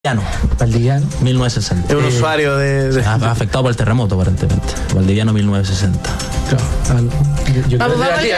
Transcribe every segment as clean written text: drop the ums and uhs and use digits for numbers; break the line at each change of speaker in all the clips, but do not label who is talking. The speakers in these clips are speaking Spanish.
Valdiviano.
1960.
Es un usuario de...
afectado por el terremoto, aparentemente. Valdiviano, 1960.
Claro.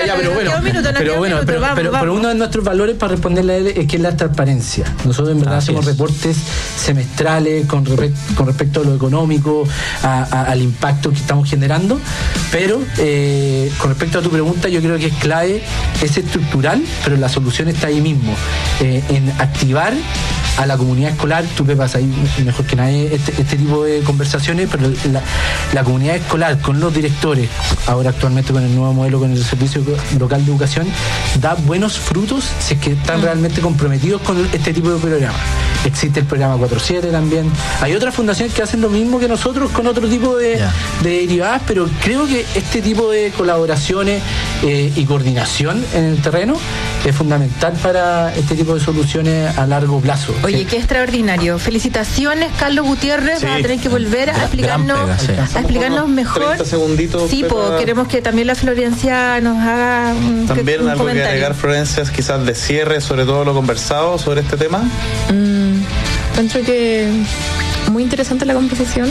Pero uno de nuestros valores para responderle a él es que es la transparencia. Nosotros en verdad hacemos reportes semestrales con respecto a lo económico, al impacto que estamos generando, pero con respecto a tu pregunta, yo creo que es clave, es estructural, pero la solución está ahí mismo, en activar a la comunidad escolar. Tú que vas ahí mejor que nadie este tipo de conversaciones, pero la comunidad escolar con los directores, ahora actualmente con el nuevo modelo, con el servicio local de educación, da buenos frutos si es que están realmente comprometidos con este tipo de programas. Existe el programa 4-7 también. Hay otras fundaciones que hacen lo mismo que nosotros con otro tipo de derivadas, pero creo que este tipo de colaboraciones y coordinación en el terreno es fundamental para este tipo de soluciones a largo plazo.
Oye, qué extraordinario. Felicitaciones, Carlos Gutiérrez. Sí. Vas a tener que volver a explicarnos mejor.
30 segunditos.
Sí, queremos que también la Florencia nos haga
también
un
algo
comentario.
que agregar, Florencia, quizás de cierre sobre todo lo conversado sobre este tema.
Encuentro que muy interesante la conversación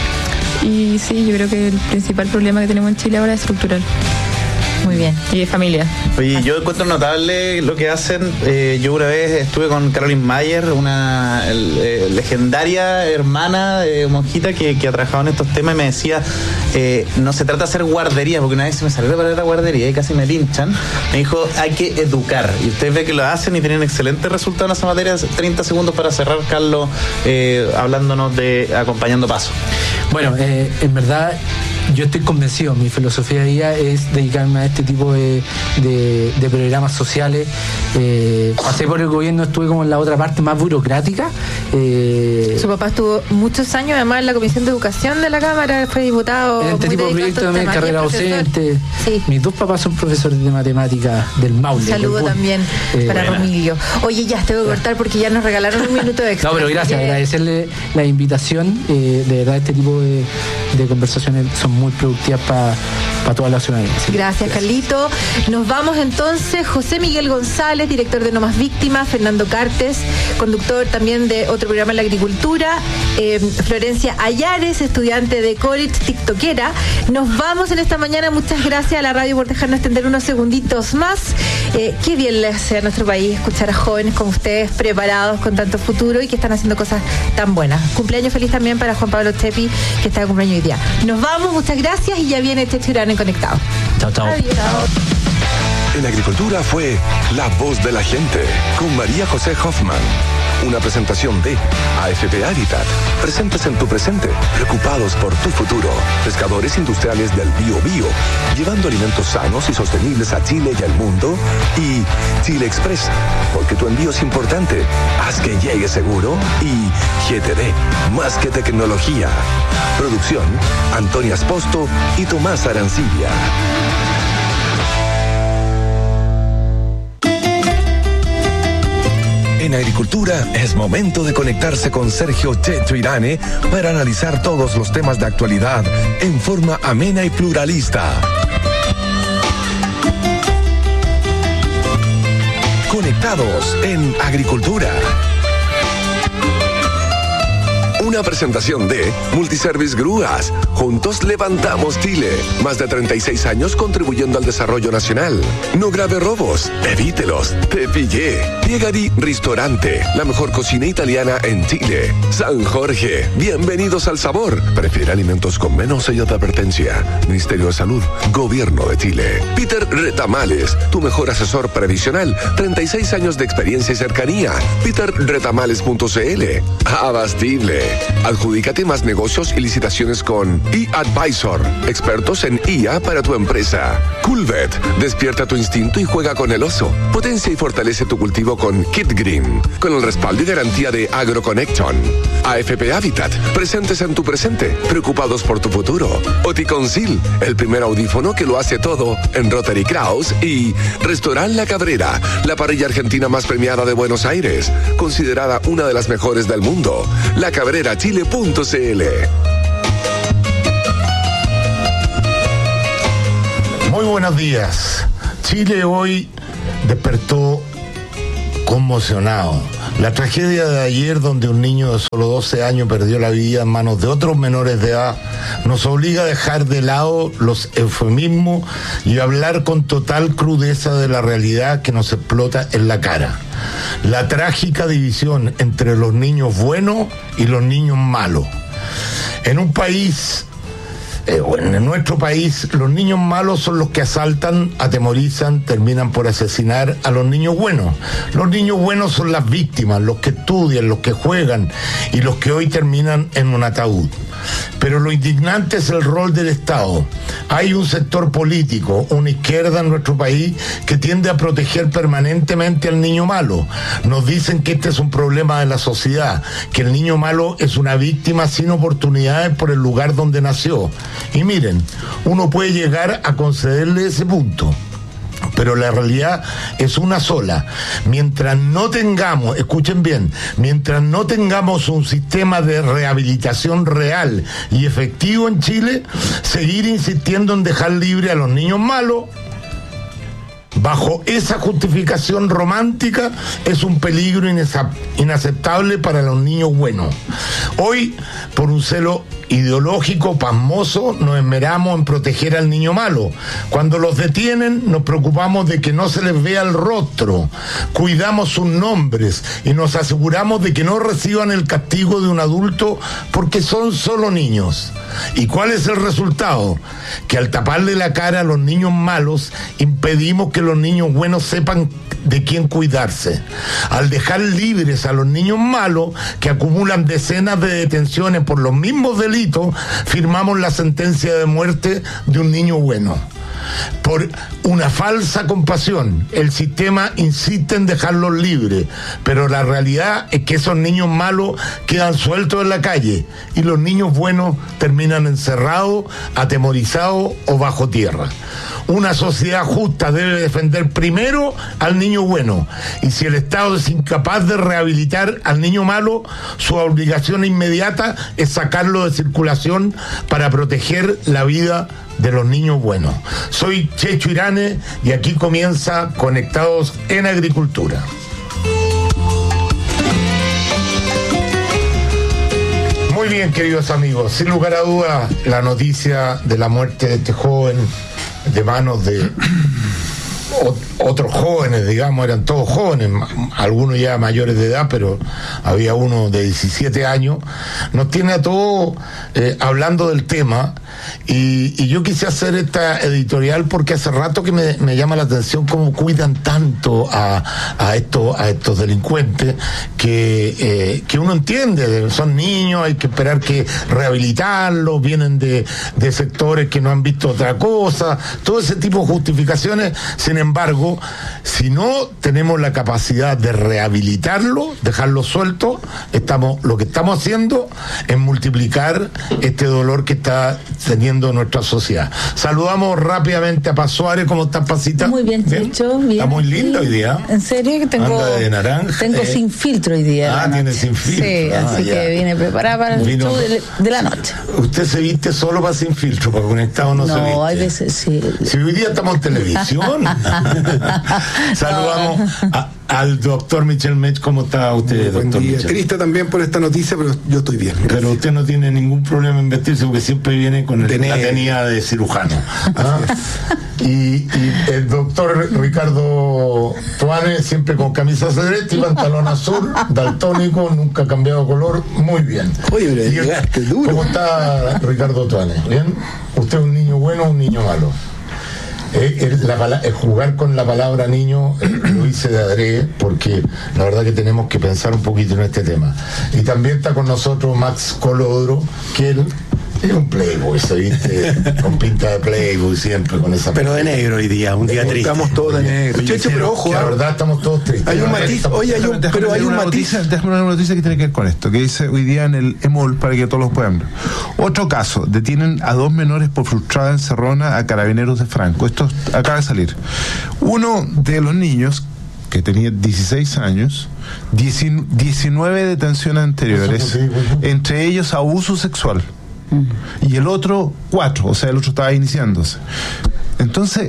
y sí, yo creo que el principal problema que tenemos en Chile ahora es estructural.
Muy bien.
Y de familia.
Oye, yo encuentro notable lo que hacen. Yo una vez estuve con Caroline Mayer, una legendaria hermana monjita que ha trabajado en estos temas, y me decía, no se trata de hacer guardería, porque una vez se me salió la palabra guardería y casi me linchan. Me dijo, hay que educar. Y ustedes ven que lo hacen y tienen excelentes resultados en esa materia. 30 segundos para cerrar, Carlos, hablándonos de Acompañando Paso.
Bueno, en verdad, yo estoy convencido, mi filosofía de vida es dedicarme a este tipo de programas sociales. Pasé por el gobierno, estuve como en la otra parte más burocrática.
Su papá estuvo muchos años además en la Comisión de Educación de la Cámara, fue diputado.
En este tipo de proyectos también, carrera docente.
Sí.
Mis dos papás son profesores de matemáticas del Maule.
Un saludo también para Romilio. Oye, ya te voy a cortar porque ya nos regalaron un minuto extra.
No, pero gracias, agradecerle la invitación. De verdad, este tipo de conversaciones son muy productivas para toda la ciudadanía.
Sí. Gracias, Carlito. Nos vamos entonces. José Miguel González, director de No Más Víctimas. Fernando Cartes, conductor también de otro programa en la agricultura. Florencia Ayares, estudiante de Corit, tiktokera. Nos vamos en esta mañana. Muchas gracias a la radio por dejarnos extender unos segunditos más. Qué bien le hace a nuestro país escuchar a jóvenes como ustedes, preparados con tanto futuro y que están haciendo cosas tan buenas. Cumpleaños feliz también para Juan Pablo Chepi, que está de cumpleaños hoy día. Nos vamos, muchas gracias, y ya viene Checho Irán en Conectado.
Chao, chao.
Adiós.
En Agricultura fue La Voz de la Gente con María José Hoffman. Una presentación de AFP Habitat. Presentes en tu presente, preocupados por tu futuro. Pescadores industriales del Biobío, llevando alimentos sanos y sostenibles a Chile y al mundo. Y Chile Express, porque tu envío es importante. Haz que llegue seguro. Y GTD, más que tecnología. Producción, Antonia Esposto y Tomás Arancibia. En Agricultura es momento de conectarse con Sergio Checho Irane para analizar todos los temas de actualidad en forma amena y pluralista. Conectados en Agricultura. Una presentación de Multiservice Grúas. Juntos levantamos Chile. Más de 36 años contribuyendo al desarrollo nacional. No grave robos. Evítelos. Te pillé. Piegari Ristorante. La mejor cocina italiana en Chile. San Jorge. Bienvenidos al sabor. Prefiere alimentos con menos sello de advertencia. Ministerio de Salud. Gobierno de Chile. Peter Retamales. Tu mejor asesor previsional. 36 años de experiencia y cercanía. peterretamales.cl. Abastible. Adjudícate más negocios y licitaciones con eAdvisor, expertos en IA para tu empresa. Coolvet, despierta tu instinto y juega con el oso. Potencia y fortalece tu cultivo con Kit Green, con el respaldo y garantía de AgroConnection. AFP Habitat, presentes en tu presente, preocupados por tu futuro. Oticonsil, el primer audífono que lo hace todo en Rotary Kraus. Y Restaurant La Cabrera, la parrilla argentina más premiada de Buenos Aires, considerada una de las mejores del mundo. La Cabrera Chile.cl.
Muy buenos días. Chile hoy despertó conmocionado. La tragedia de ayer, donde un niño de solo 12 años perdió la vida en manos de otros menores de edad, nos obliga a dejar de lado los eufemismos y a hablar con total crudeza de la realidad que nos explota en la cara. La trágica división entre los niños buenos y los niños malos. En un país... en nuestro país, los niños malos son los que asaltan, atemorizan, terminan por asesinar a los niños buenos. Los niños buenos son las víctimas, los que estudian, los que juegan y los que hoy terminan en un ataúd. Pero lo indignante es el rol del Estado. Hay un sector político, una izquierda en nuestro país, que tiende a proteger permanentemente al niño malo. Nos dicen que este es un problema de la sociedad, que el niño malo es una víctima sin oportunidades por el lugar donde nació. Y miren, uno puede llegar a concederle ese punto, pero la realidad es una sola. Mientras no tengamos, escuchen bien, mientras no tengamos un sistema de rehabilitación real y efectivo en Chile, seguir insistiendo en dejar libre a los niños malos bajo esa justificación romántica es un peligro inaceptable para los niños buenos. Hoy, por un celo ideológico pasmoso, nos esmeramos en proteger al niño malo. Cuando los detienen, nos preocupamos de que no se les vea el rostro, cuidamos sus nombres y nos aseguramos de que no reciban el castigo de un adulto porque son solo niños. ¿Y cuál es el resultado? Que al taparle la cara a los niños malos, impedimos que los niños buenos sepan de quién cuidarse. Al dejar libres a los niños malos, que acumulan decenas de detenciones por los mismos delitos, firmamos la sentencia de muerte de un niño bueno. Por una falsa compasión, el sistema insiste en dejarlos libres, pero la realidad es que esos niños malos quedan sueltos en la calle y los niños buenos terminan encerrados, atemorizados o bajo tierra. Una sociedad justa debe defender primero al niño bueno, y si el Estado es incapaz de rehabilitar al niño malo, su obligación inmediata es sacarlo de circulación para proteger la vida de los niños buenos. Soy Checho Irane y aquí comienza Conectados en Agricultura. Muy bien, queridos amigos, sin lugar a dudas, la noticia de la muerte de este joven de manos de otros jóvenes, digamos, eran todos jóvenes, algunos ya mayores de edad, pero había uno de 17 años, nos tiene a todos hablando del tema, y yo quise hacer esta editorial porque hace rato que me llama la atención cómo cuidan tanto a estos delincuentes que uno entiende, son niños, hay que esperar que rehabilitarlos, vienen de sectores que no han visto otra cosa, todo ese tipo de justificaciones. Sin embargo, si no tenemos la capacidad de rehabilitarlo, dejarlo suelto, lo que estamos haciendo es multiplicar este dolor que está teniendo nuestra sociedad. Saludamos rápidamente a Paz Suárez. ¿Cómo estás, Pasita?
Muy bien, Checho. Bien.
Está muy linda hoy día.
¿En serio? Que tengo,
anda de naranja.
Tengo sin filtro hoy día.
Tiene sin filtro.
Sí, así
ya.
que vine preparada para el show de la noche.
¿Usted se viste solo para sin filtro? ¿Para conectado no se viste?
No, hay veces sí.
Si hoy día estamos en televisión. Saludamos al doctor Michel Mech. ¿Cómo está usted, doctor Michel?
Triste también por esta noticia, pero yo estoy bien. Gracias.
Pero usted no tiene ningún problema en vestirse porque siempre viene con la tenía de cirujano. Y el doctor Ricardo Tuane, siempre con camisa celeste y pantalón azul, daltónico, nunca ha cambiado color, muy bien.
Oye, pero llegaste duro.
¿Cómo está Ricardo Tuane? ¿Bien? ¿Usted es un niño bueno o un niño malo? Jugar con la palabra niño lo hice de adrede, porque la verdad que tenemos que pensar un poquito en este tema. Y también está con nosotros Max Colodro, que él es un playboy, se viste con pinta de playboy siempre, con esa...
Pero de negro hoy día, un día triste. Estamos todos de negro. Checho, pero ojo,
la verdad estamos todos tristes.
Hay un matiz, oye, hay un matiz.
Déjame una noticia que tiene que ver con esto, que dice hoy día en el EMOL, para que todos los puedan ver. Otro caso, detienen a 2 menores por frustrada encerrona a Carabineros de Franco. Esto acaba de salir. Uno de los niños, que tenía 16 años, 19 detenciones anteriores, entre ellos abuso sexual. Y el otro 4, o sea, el otro estaba iniciándose. Entonces,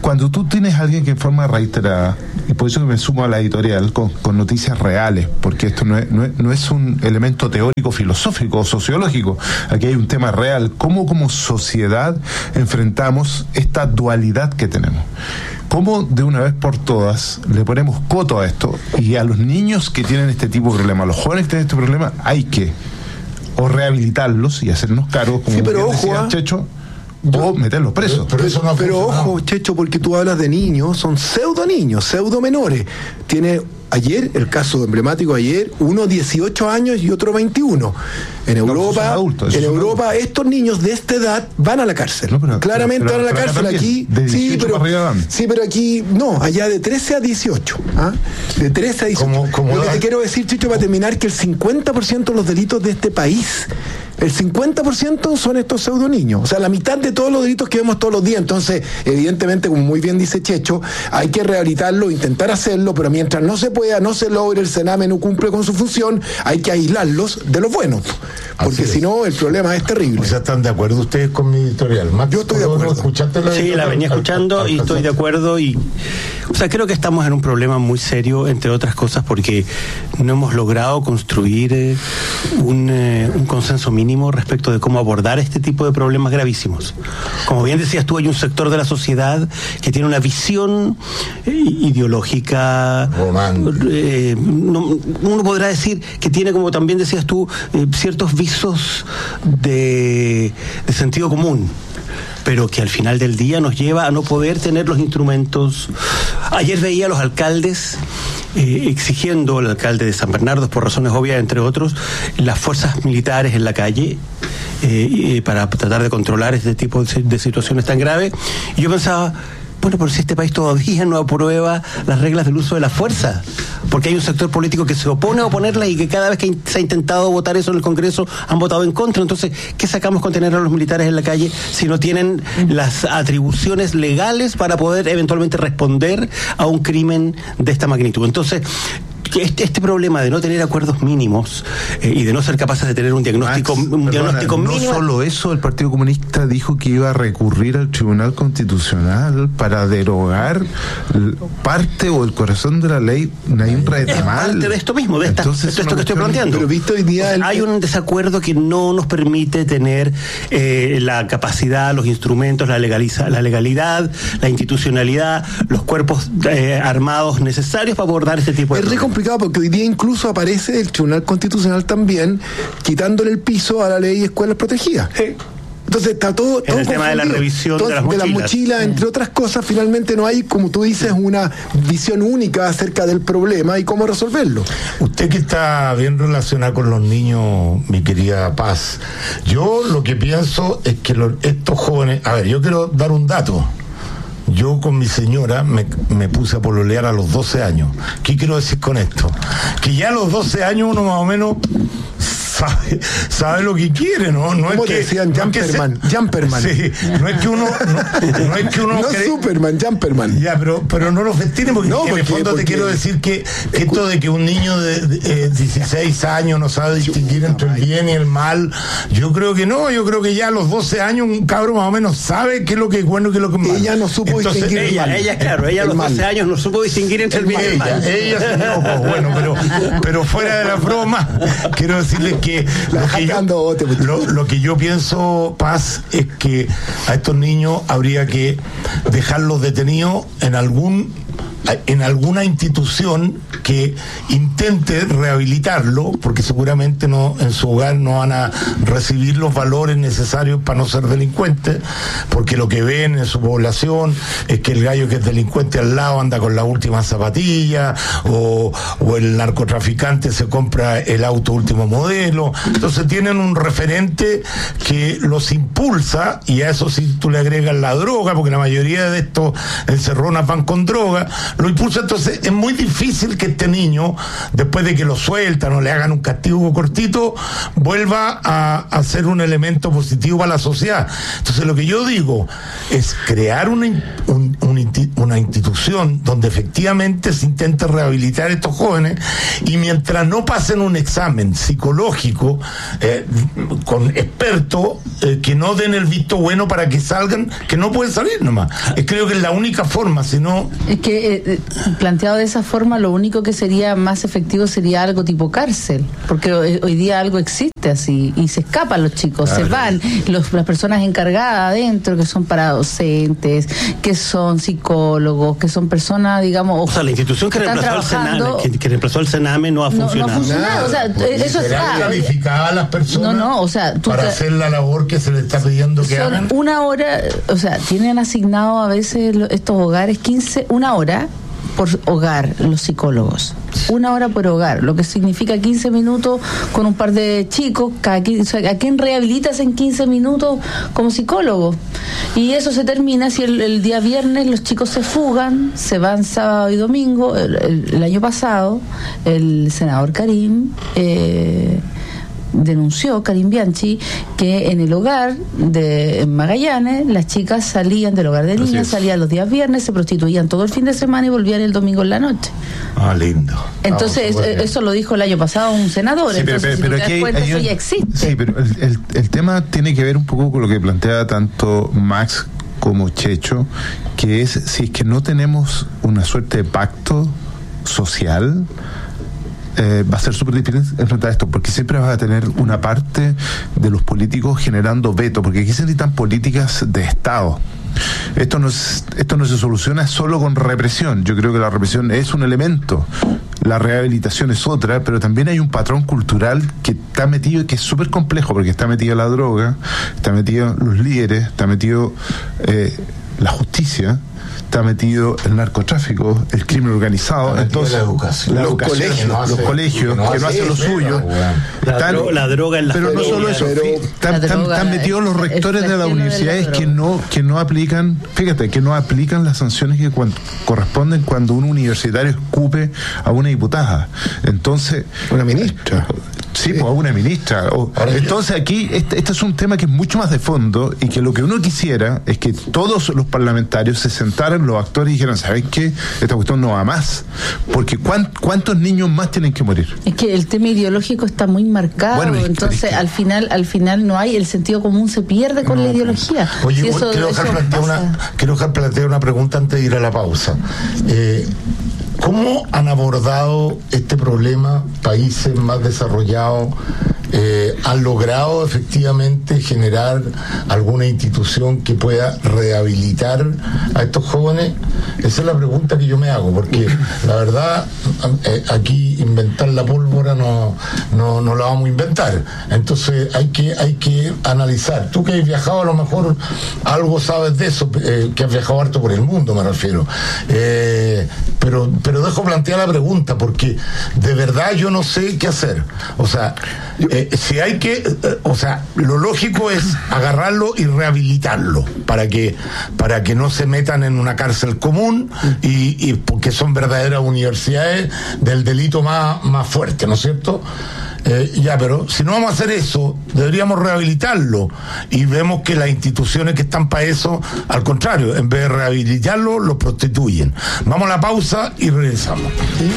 cuando tú tienes a alguien que en forma reiterada, y por eso me sumo a la editorial, con noticias reales, porque esto no es un elemento teórico, filosófico o sociológico, aquí hay un tema real, cómo como sociedad enfrentamos esta dualidad que tenemos. ¿Cómo de una vez por todas le ponemos coto a esto? Y a los niños que tienen este tipo de problema, a los jóvenes que tienen este problema, hay que o rehabilitarlos y hacernos cargo, como
pero ojo,
decía Checho, o meterlos presos.
Pero ojo, Checho, porque tú hablas de niños, son pseudo niños, pseudo menores. Tiene ayer, el caso emblemático ayer, uno 18 años y otro 21. En Europa, Europa estos niños de esta edad van a la cárcel. Claramente van a la cárcel aquí. Pero aquí, no, allá de 13 a 18. De 13 a 18. Lo que te quiero decir, Chicho, para terminar, que el 50% de los delitos de este país, el 50% son estos pseudo niños. O sea, la mitad de todos los delitos que vemos todos los días. Entonces, evidentemente, como muy bien dice Checho, hay que rehabilitarlo, intentar hacerlo, pero mientras no se pueda, no se logre, el Sename no cumple con su función, hay que aislarlos de los buenos. Porque si no, el problema es terrible.
O sea, ¿están de acuerdo ustedes con mi editorial?
Yo estoy de acuerdo.
Sí, la venía escuchando y estoy de acuerdo. O sea, creo que estamos en un problema muy serio, entre otras cosas, porque no hemos logrado construir un consenso mínimo respecto de cómo abordar este tipo de problemas gravísimos. Como bien decías tú, hay un sector de la sociedad que tiene una visión ideológica. Uno podrá decir que tiene, como también decías tú, ciertos visos de sentido común, pero que al final del día nos lleva a no poder tener los instrumentos. Ayer veía a los alcaldes exigiendo, el alcalde de San Bernardo, por razones obvias, entre otros, las fuerzas militares en la calle para tratar de controlar este tipo de situaciones tan graves. Y yo pensaba, bueno, pero si este país todavía no aprueba las reglas del uso de la fuerza, porque hay un sector político que se opone a oponerla y que cada vez que se ha intentado votar eso en el Congreso han votado en contra. Entonces, ¿qué sacamos con tener a los militares en la calle si no tienen las atribuciones legales para poder eventualmente responder a un crimen de esta magnitud? Entonces, este problema de no tener acuerdos mínimos y de no ser capaces de tener un diagnóstico mínimo.
No solo eso, el Partido Comunista dijo que iba a recurrir al Tribunal Constitucional para derogar parte o el corazón de la ley. Hay un retemal.
Es parte de esto mismo, de esto que estoy planteando.
Pero visto hoy día
hay un desacuerdo que no nos permite tener la capacidad, los instrumentos, la legalidad, la institucionalidad, los cuerpos armados necesarios para abordar este tipo de problemas.
Porque hoy día incluso aparece el Tribunal Constitucional también quitándole el piso a la ley de escuelas protegidas. Entonces está todo
en el tema de la revisión de las mochilas,
entre otras cosas. Finalmente no hay, como tú dices, una visión única acerca del problema y cómo resolverlo.
Usted que está bien relacionado con los niños, mi querida Paz, yo lo que pienso es que estos jóvenes, a ver, yo quiero dar un dato. Yo con mi señora me puse a pololear a los 12 años. ¿Qué quiero decir con esto? Que ya a los 12 años uno más o menos sabe lo que quiere, ¿no? No es que
decían Jumperman.
Sí, no es que uno
no es Superman, Jumperman.
Ya, pero no lo festine porque en el fondo te quiero decir que esto de que un niño de 16 años no sabe distinguir entre el bien y el mal, yo creo que no, yo creo que ya a los 12 años un cabro más o menos sabe qué es lo que es bueno y qué es lo que es malo.
Ella no supo distinguir
el mal. Ella a los 12 años no supo distinguir entre el bien y el mal.
Ella bueno, pero fuera de la broma, quiero decirles que lo que yo pienso, Paz, es que a estos niños habría que dejarlos detenidos en alguna institución que intente rehabilitarlo, porque seguramente en su hogar no van a recibir los valores necesarios para no ser delincuentes, porque lo que ven en su población es que el gallo que es delincuente al lado anda con la última zapatilla, o el narcotraficante se compra el auto último modelo. Entonces tienen un referente que los impulsa, y a eso si tú le agregas la droga, porque la mayoría de estos encerronas van con droga, lo impulsa. Entonces es muy difícil que este niño, después de que lo sueltan o le hagan un castigo cortito, vuelva a ser un elemento positivo para la sociedad. Entonces lo que yo digo es crear una institución donde efectivamente se intente rehabilitar a estos jóvenes, y mientras no pasen un examen psicológico con expertos que no den el visto bueno para que salgan, que no pueden salir nomás. Creo que es la única forma, si no...
Es que planteado de esa forma, lo único que sería más efectivo sería algo tipo cárcel, porque hoy día algo existe así, y se escapan los chicos, claro. Se van, las personas encargadas adentro, que son paradocentes, que son psicólogos, que son personas, digamos...
O sea, la institución que reemplazó al Sename no ha funcionado.
No ha funcionado, o sea, eso está...
calificada a las personas
o sea,
para hacer la labor que se le está pidiendo que hagan.
Una hora, o sea, tienen asignado a veces estos hogares una hora por hogar, los psicólogos. 1 hora por hogar, lo que significa 15 minutos con un par de chicos. ¿A quién rehabilitas en 15 minutos como psicólogo? Y eso se termina si el día viernes los chicos se fugan, se van sábado y domingo. El año pasado, el senador Karim denunció, Karim Bianchi, que en el hogar de Magallanes las chicas salían del hogar de niñas, salían los días viernes, se prostituían todo el fin de semana y volvían el domingo en la noche.
Lindo.
Entonces eso lo dijo el año pasado un senador.
Sí,
entonces,
pero
si te das cuenta, eso ya existe.
Sí, pero el tema tiene que ver un poco con lo que plantea tanto Max como Checho, que es si es que no tenemos una suerte de pacto social, va a ser súper difícil enfrentar esto, porque siempre vas a tener una parte de los políticos generando veto, porque aquí se necesitan políticas de Estado. Esto no se soluciona solo con represión. Yo creo que la represión es un elemento, la rehabilitación es otra, pero también hay un patrón cultural que está metido y que es súper complejo, porque está metido la droga, está metido los líderes, está metido la justicia, está metido el narcotráfico, el crimen organizado, entonces
los colegios
que no hacen lo suyo,
la droga en la
pero no solo eso, están metidos los rectores de las universidades que no aplican, fíjate, que no aplican las sanciones que corresponden cuando un universitario escupe a una diputada. Entonces,
una ministra.
Sí, pues a una ministra. Entonces aquí este es un tema que es mucho más de fondo, y que lo que uno quisiera es que todos los parlamentarios se sentaran, los actores, y dijeran, ¿saben qué? Esta cuestión no va más. Porque ¿cuántos niños más tienen que morir?
Es que el tema ideológico está muy marcado, entonces al final no hay, el sentido común se pierde con la ideología.
Oye, quiero dejar plantear una pregunta antes de ir a la pausa. ¿Cómo han abordado este problema países más desarrollados? ¿Han logrado efectivamente generar alguna institución que pueda rehabilitar a estos jóvenes? Esa es la pregunta que yo me hago, porque la verdad aquí inventar la pólvora no la vamos a inventar. Entonces hay que analizar. Tú que has viajado, a lo mejor algo sabes de eso, que has viajado harto por el mundo, me refiero. Pero dejo plantear la pregunta, porque de verdad yo no sé qué hacer. O sea, si hay que, lo lógico es agarrarlo y rehabilitarlo para que no se metan en una cárcel común, y porque son verdaderas universidades del delito más fuerte, ¿no es cierto? Pero si no vamos a hacer eso, deberíamos rehabilitarlo, y vemos que las instituciones que están para eso, al contrario, en vez de rehabilitarlo, lo prostituyen. Vamos a la pausa y regresamos.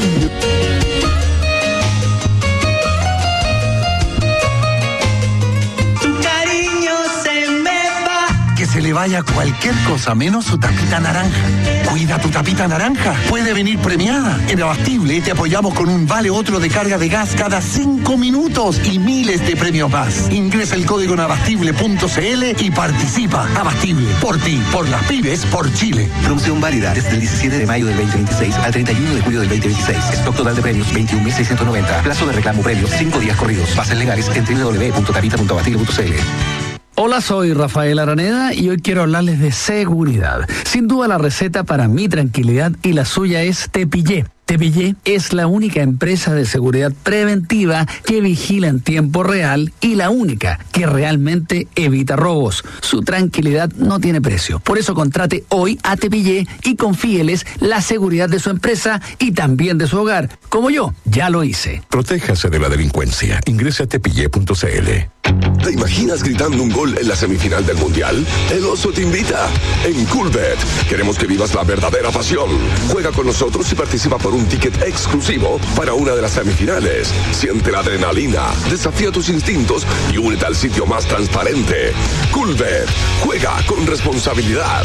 Se le vaya cualquier cosa menos su tapita naranja. Cuida tu tapita naranja. Puede venir premiada. En Abastible te apoyamos con un vale otro de carga de gas cada 5 minutos y miles de premios más. Ingresa el código en abastible.cl y participa. Abastible, por ti, por las pymes, por Chile.
Promoción válida desde el 17 de mayo del 2026 al 31 de julio del 2026. Stock total de premios 21.690. Plazo de reclamo premios 5 días corridos. Bases legales en www.tapita.abastible.cl.
Hola, soy Rafael Araneda y hoy quiero hablarles de seguridad. Sin duda la receta para mi tranquilidad y la suya es Tepillé. Tepillé es la única empresa de seguridad preventiva que vigila en tiempo real y la única que realmente evita robos. Su tranquilidad no tiene precio. Por eso contrate hoy a Tepillé y confíeles la seguridad de su empresa y también de su hogar. Como yo, ya lo hice.
Protéjase de la delincuencia. Ingrese a tepillé.cl. ¿Te imaginas gritando un gol en la semifinal del Mundial? El Oso te invita. En Coolbet queremos que vivas la verdadera pasión. Juega con nosotros y participa por un ticket exclusivo para una de las semifinales. Siente la adrenalina, desafía tus instintos y únete al sitio más transparente. Coolbet. Juega con responsabilidad.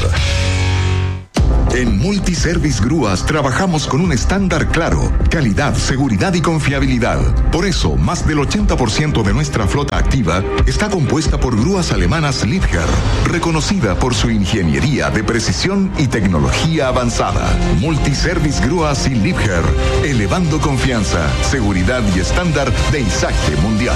En Multiservice Grúas trabajamos con un estándar claro, calidad, seguridad y confiabilidad. Por eso, más del 80% de nuestra flota activa está compuesta por grúas alemanas Liebherr, reconocida por su ingeniería de precisión y tecnología avanzada. Multiservice Grúas y Liebherr, elevando confianza, seguridad y estándar de Isacte Mundial.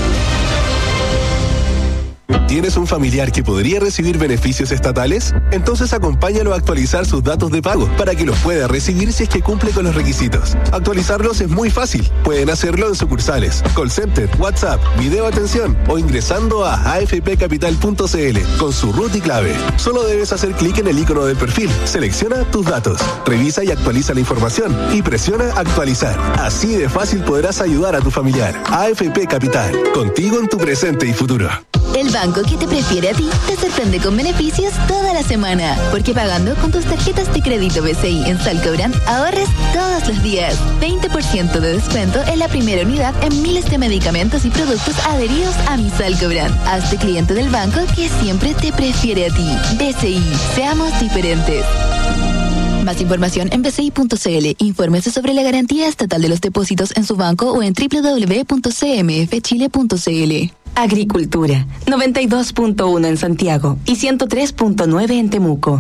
¿Tienes un familiar que podría recibir beneficios estatales? Entonces acompáñalo a actualizar sus datos de pago para que los pueda recibir si es que cumple con los requisitos. Actualizarlos es muy fácil. Pueden hacerlo en sucursales, call center, WhatsApp, video atención o ingresando a afpcapital.cl con su root y clave. Solo debes hacer clic en el icono del perfil, selecciona tus datos, revisa y actualiza la información y presiona actualizar. Así de fácil podrás ayudar a tu familiar. AFP Capital, contigo en tu presente y futuro.
El banco que te prefiere a ti te sorprende con beneficios toda la semana. Porque pagando con tus tarjetas de crédito BCI en Salcobrand, ahorres todos los días. 20% de descuento en la primera unidad en miles de medicamentos y productos adheridos a mi Salcobrand. Hazte cliente del banco que siempre te prefiere a ti. BCI, seamos diferentes. Más información en bci.cl. Infórmese sobre la garantía estatal de los depósitos en su banco o en www.cmfchile.cl. Agricultura, 92.1 en Santiago y 103.9 en Temuco.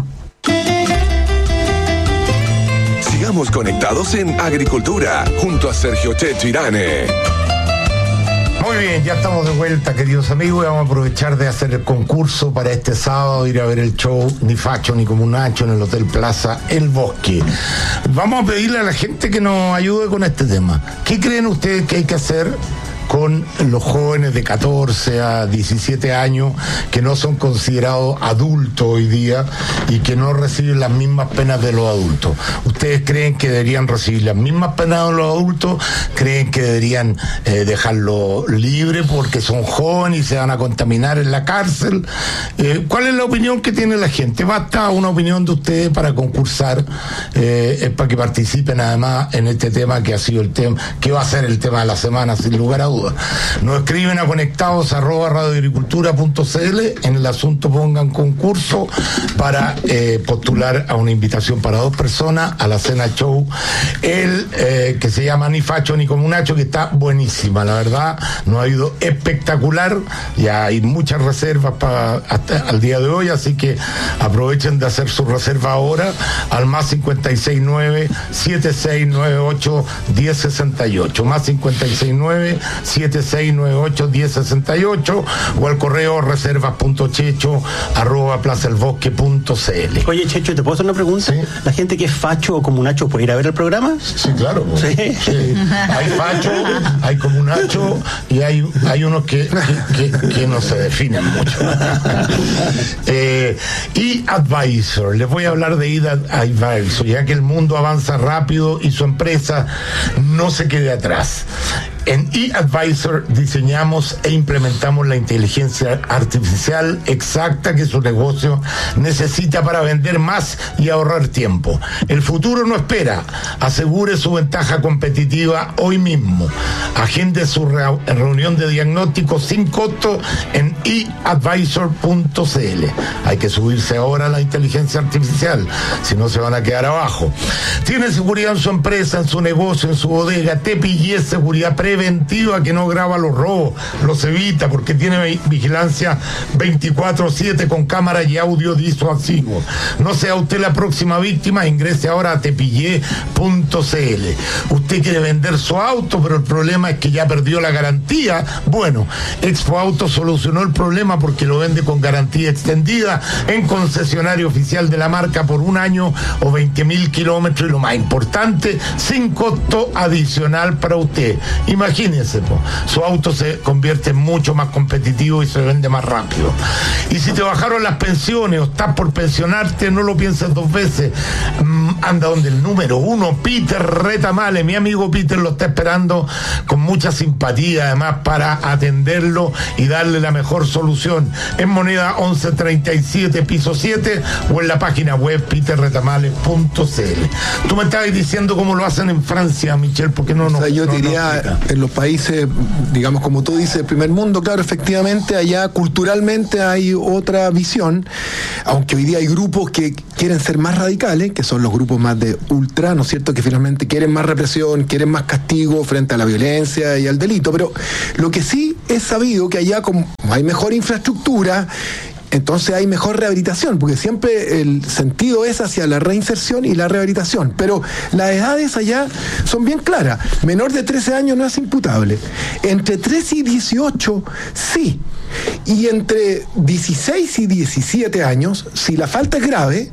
Sigamos conectados en Agricultura, junto a Sergio Checho Irane.
Muy bien, ya estamos de vuelta, queridos amigos, y vamos a aprovechar de hacer el concurso para este sábado, ir a ver el show Ni Facho ni Comunacho en el Hotel Plaza El Bosque. Vamos a pedirle a la gente que nos ayude con este tema. ¿Qué creen ustedes que hay que hacer con los jóvenes de 14 a 17 años que no son considerados adultos hoy día y que no reciben las mismas penas de los adultos? ¿Ustedes creen que deberían recibir las mismas penas de los adultos? ¿Creen que deberían dejarlo libre porque son jóvenes y se van a contaminar en la cárcel? ¿Cuál es la opinión que tiene la gente? Basta una opinión de ustedes para concursar, para que participen además en este tema que ha sido el tema, que va a ser el tema de la semana sin lugar a dudas. Nos escriben a conectados@radioagricultura.cl. En el asunto pongan concurso para postular a una invitación para 2 personas a la cena show que se llama Ni Facho ni Comunacho, que está buenísima, la verdad nos ha ido espectacular. Ya hay muchas reservas hasta al día de hoy, así que aprovechen de hacer su reserva ahora al más 569-7698-1068, más 569-7698-1068 o al correo reservas.checho@plazaelbosque.cl.
Oye, Checho, ¿te puedo hacer una pregunta? ¿Sí? ¿La gente que es facho o comunacho puede ir a ver el programa?
Sí, claro.
¿Sí?
Sí. Hay facho, hay comunacho y hay unos que no se definen mucho. eAdvisor, les voy a hablar de eAdvisor, ya que el mundo avanza rápido y su empresa no se quede atrás. En eAdvisor diseñamos e implementamos la inteligencia artificial exacta que su negocio necesita para vender más y ahorrar tiempo. El futuro no espera. Asegure su ventaja competitiva hoy mismo. Agende su reunión de diagnóstico sin costo en eadvisor.cl. Hay que subirse ahora a la inteligencia artificial, si no se van a quedar abajo. Tiene seguridad en su empresa, en su negocio, en su bodega. Tepillé Seguridad Previa preventiva que no graba los robos, los evita porque tiene vigilancia 24/7 con cámara y audio disuasivo. No sea usted la próxima víctima, ingrese ahora a tepillé.cl. Usted quiere vender su auto, pero el problema es que ya perdió la garantía. Bueno, Expo Auto solucionó el problema porque lo vende con garantía extendida en concesionario oficial de la marca por 1 año o 20.000 kilómetros, y lo más importante, sin costo adicional para usted. Imagínese, su auto se convierte en mucho más competitivo y se vende más rápido. Y si te bajaron las pensiones o estás por pensionarte, no lo pienses 2 veces. Anda donde el número 1, Peter Retamale. Mi amigo Peter lo está esperando con mucha simpatía, además, para atenderlo y darle la mejor solución. En Moneda 1137, piso 7, o en la página web peterretamale.cl. Tú me estabas diciendo cómo lo hacen en Francia, Michelle, porque no
yo diría, en los países, digamos, como tú dices, primer mundo, claro, efectivamente, allá culturalmente hay otra visión, aunque hoy día hay grupos que quieren ser más radicales, que son los grupos más de ultra, ¿no es cierto?, que finalmente quieren más represión, quieren más castigo frente a la violencia y al delito. Pero lo que sí es sabido que allá, como hay mejor infraestructura, entonces hay mejor rehabilitación, porque siempre el sentido es hacia la reinserción y la rehabilitación. Pero las edades allá son bien claras. Menor de 13 años no es imputable. Entre 13 y 18, sí. Y entre 16 y 17 años, si la falta es grave,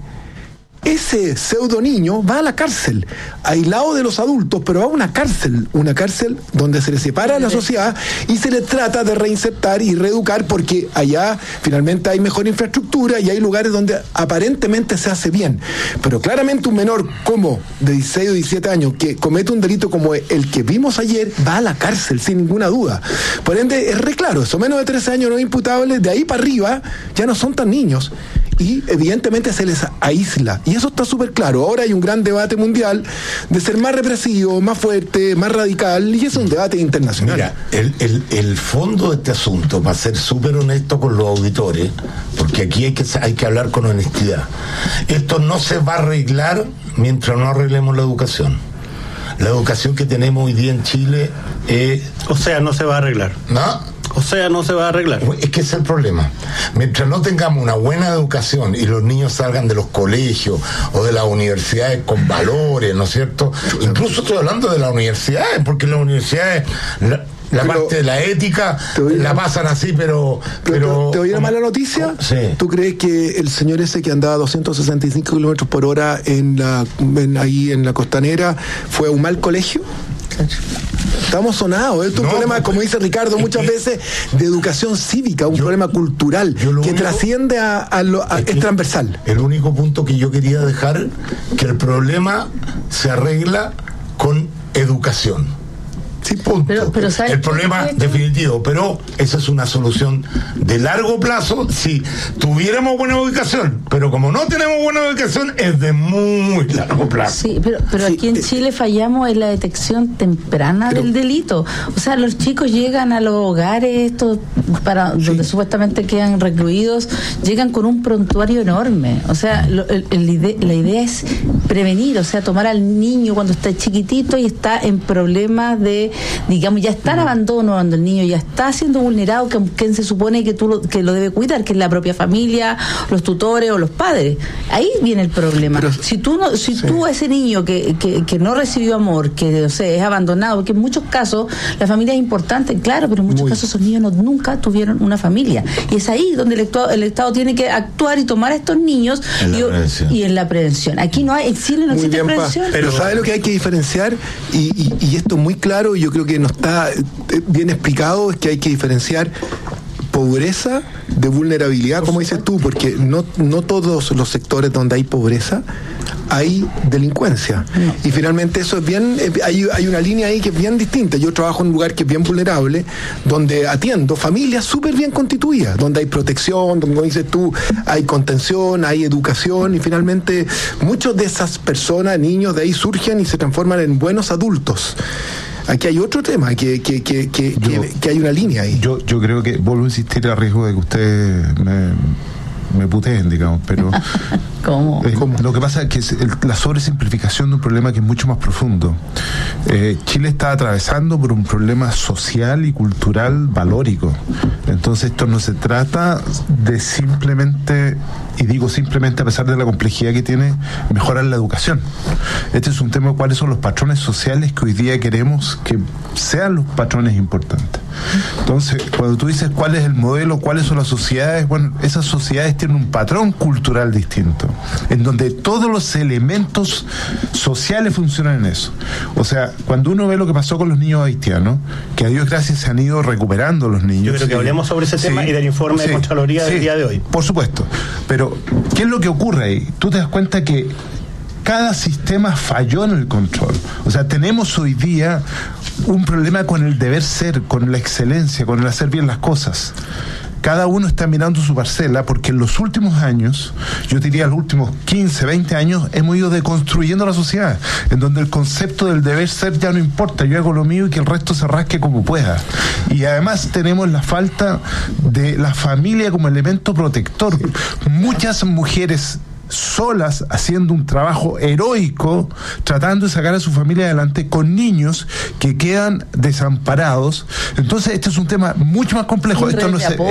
ese pseudo niño va a la cárcel, aislado de los adultos, pero va a una cárcel donde se le separa de la sociedad y se le trata de reinsertar y reeducar, porque allá finalmente hay mejor infraestructura y hay lugares donde aparentemente se hace bien. Pero claramente un menor como de 16 o 17 años que comete un delito como el que vimos ayer va a la cárcel, sin ninguna duda. Por ende, es re claro, eso, menos de 13 años no es imputable, de ahí para arriba ya no son tan niños. Y evidentemente se les aísla. Y eso está súper claro. Ahora hay un gran debate mundial de ser más represivo, más fuerte, más radical, y es un debate internacional.
Mira, el fondo de este asunto, para ser súper honesto con los auditores, porque aquí hay que hablar con honestidad, esto no se va a arreglar mientras no arreglemos la educación. La educación que tenemos hoy día en Chile
o sea, no se va a arreglar.
¿No?
O sea, no se va a arreglar.
Es que ese es el problema. Mientras no tengamos una buena educación y los niños salgan de los colegios o de las universidades con valores, ¿no es cierto? Incluso estoy hablando de las universidades, porque las universidades... La parte de la ética la pasan así, pero
¿te oí una mala noticia?
Sí.
¿Tú crees que el señor ese que andaba a 265 kilómetros por hora ahí en la costanera fue a un mal colegio? Estamos sonados. Esto es un problema, como dice Ricardo, muchas veces de educación cívica, un problema cultural que trasciende es transversal.
El único punto que yo quería dejar, que el problema se arregla con educación. Sí, punto.
Pero
el problema definitivo, pero esa es una solución de largo plazo si tuviéramos buena educación, pero como no tenemos buena educación es de muy largo plazo.
Sí, pero aquí en Chile fallamos en la detección temprana del delito. O sea, los chicos llegan a los hogares donde supuestamente quedan recluidos, llegan con un prontuario enorme. O sea, la idea es prevenir, o sea, tomar al niño cuando está chiquitito y está en problemas de, digamos, ya está en abandono, cuando el niño ya está siendo vulnerado, que se supone que que lo debe cuidar, que es la propia familia, los tutores o los padres. Ahí viene el problema. Pero, si tú ese niño que no recibió amor, que es abandonado, porque en muchos casos la familia es importante, claro, pero en muchos casos esos niños nunca tuvieron una familia. Y es ahí donde el Estado tiene que actuar y tomar a estos niños y en la prevención. Aquí no hay, en Chile no existe prevención.
Pero ¿sabes lo que hay que diferenciar? Y esto es muy claro, y yo creo que no está bien explicado, es que hay que diferenciar pobreza de vulnerabilidad, como dices tú, porque no todos los sectores donde hay pobreza hay delincuencia. Y finalmente eso es bien, hay una línea ahí que es bien distinta. Yo trabajo en un lugar que es bien vulnerable, donde atiendo familias súper bien constituidas, donde hay protección, donde, como dices tú, hay contención, hay educación, y finalmente muchos de esas personas, niños, de ahí surgen y se transforman en buenos adultos. Aquí hay otro tema, que hay una línea ahí.
Yo creo que, vuelvo a insistir a riesgo de que usted me puteen, digamos, pero
¿Cómo?
Lo que pasa es que es la sobresimplificación de un problema que es mucho más profundo. Chile está atravesando por un problema social y cultural valórico. Entonces esto no se trata de simplemente, y digo simplemente a pesar de la complejidad que tiene, mejorar la educación. Este es un tema de cuáles son los patrones sociales que hoy día queremos que sean los patrones importantes. Entonces, cuando tú dices cuál es el modelo, cuáles son las sociedades, bueno, esas sociedades tienen un patrón cultural distinto, en donde todos los elementos sociales funcionan en eso. O sea, cuando uno ve lo que pasó con los niños haitianos, que a Dios gracias se han ido recuperando los niños.
Yo creo que hablemos sobre ese tema y del informe de Contraloría del día de hoy.
Por supuesto. Pero, ¿qué es lo que ocurre ahí? Tú te das cuenta que cada sistema falló en el control. O sea, tenemos hoy día un problema con el deber ser, con la excelencia, con el hacer bien las cosas. Cada uno está mirando su parcela porque en los últimos años, yo diría los últimos 15, 20 años, hemos ido deconstruyendo la sociedad, en donde el concepto del deber ser ya no importa, yo hago lo mío y que el resto se rasque como pueda. Y además tenemos la falta de la familia como elemento protector. Muchas mujeres solas haciendo un trabajo heroico, tratando de sacar a su familia adelante con niños que quedan desamparados. Entonces este es un tema mucho más complejo. Esto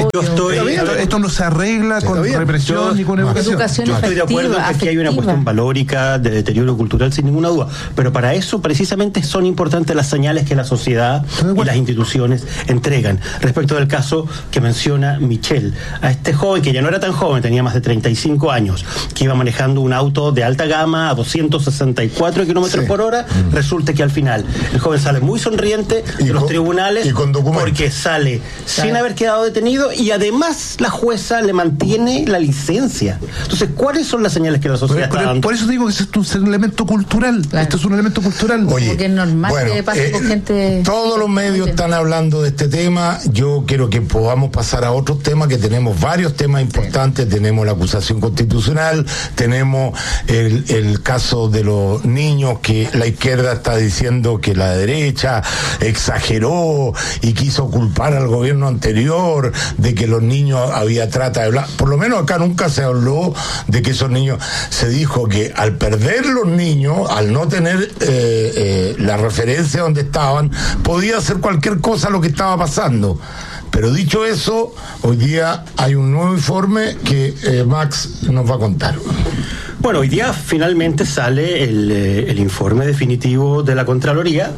no se arregla con represión ni con educación.
Yo estoy de acuerdo en que aquí hay una cuestión valórica de deterioro cultural sin ninguna duda, pero para eso precisamente son importantes las señales que la sociedad y las instituciones entregan. Respecto del caso que menciona Michelle, a este joven que ya no era tan joven, tenía más de 35 años, que iba manejando un auto de alta gama a 264 kilómetros por hora, resulta que al final el joven sale muy sonriente de los tribunales porque sale sin haber quedado detenido y además la jueza le mantiene la licencia. Entonces, ¿cuáles son las señales que la sociedad está dando?
Por eso digo que esto es un elemento cultural. Claro. Esto es un elemento cultural.
Oye, porque es normal que pase con gente.
Todos los medios están hablando de este tema. Yo quiero que podamos pasar a otros temas, que tenemos varios temas importantes. Tenemos la acusación constitucional, tenemos el caso de los niños, que la izquierda está diciendo que la derecha exageró y quiso culpar al gobierno anterior de que los niños había trata de blanco. Por lo menos acá nunca se habló de que esos niños, se dijo que al perder los niños, al no tener la referencia donde estaban, podía hacer cualquier cosa lo que estaba pasando. Pero dicho eso, hoy día hay un nuevo informe que Max nos va a contar.
Bueno, hoy día finalmente sale el informe definitivo de la Contraloría,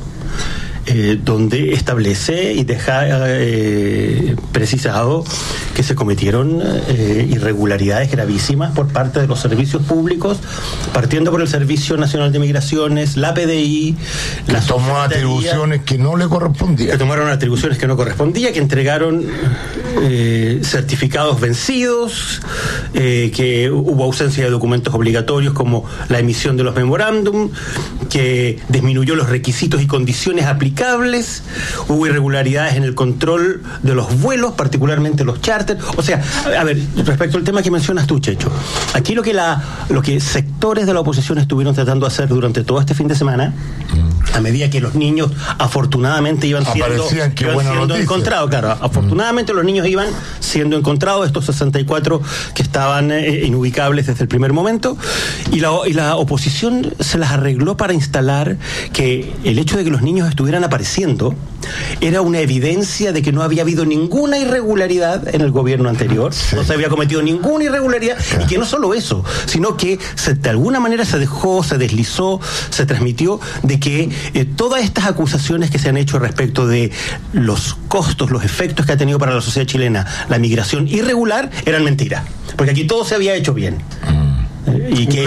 donde establece y deja precisado que se cometieron irregularidades gravísimas por parte de los servicios públicos, partiendo por el Servicio Nacional de Migraciones, la PDI,
que tomó atribuciones que no le correspondían.
Que tomaron atribuciones que no correspondían, que entregaron certificados vencidos, que hubo ausencia de documentos obligatorios como la emisión de los memorándum, que disminuyó los requisitos y condiciones aplicables, hubo irregularidades en el control de los vuelos, particularmente los charters. O sea, a ver, respecto al tema que mencionas tú, Checho, aquí lo que sectores de la oposición estuvieron tratando de hacer durante todo este fin de semana, a medida que los niños afortunadamente iban siendo encontrados, claro, afortunadamente los niños iban siendo encontrados, estos 64 que estaban inubicables desde el primer momento, y la oposición se las arregló para instalar que el hecho de que los niños estuvieran apareciendo era una evidencia de que no había habido ninguna irregularidad en el gobierno anterior, no se había cometido ninguna irregularidad, y que no solo eso, sino que de alguna manera se deslizó, se transmitió de que todas estas acusaciones que se han hecho respecto de los costos, los efectos que ha tenido para la sociedad chilena la migración irregular eran mentiras, porque aquí todo se había hecho bien. Y que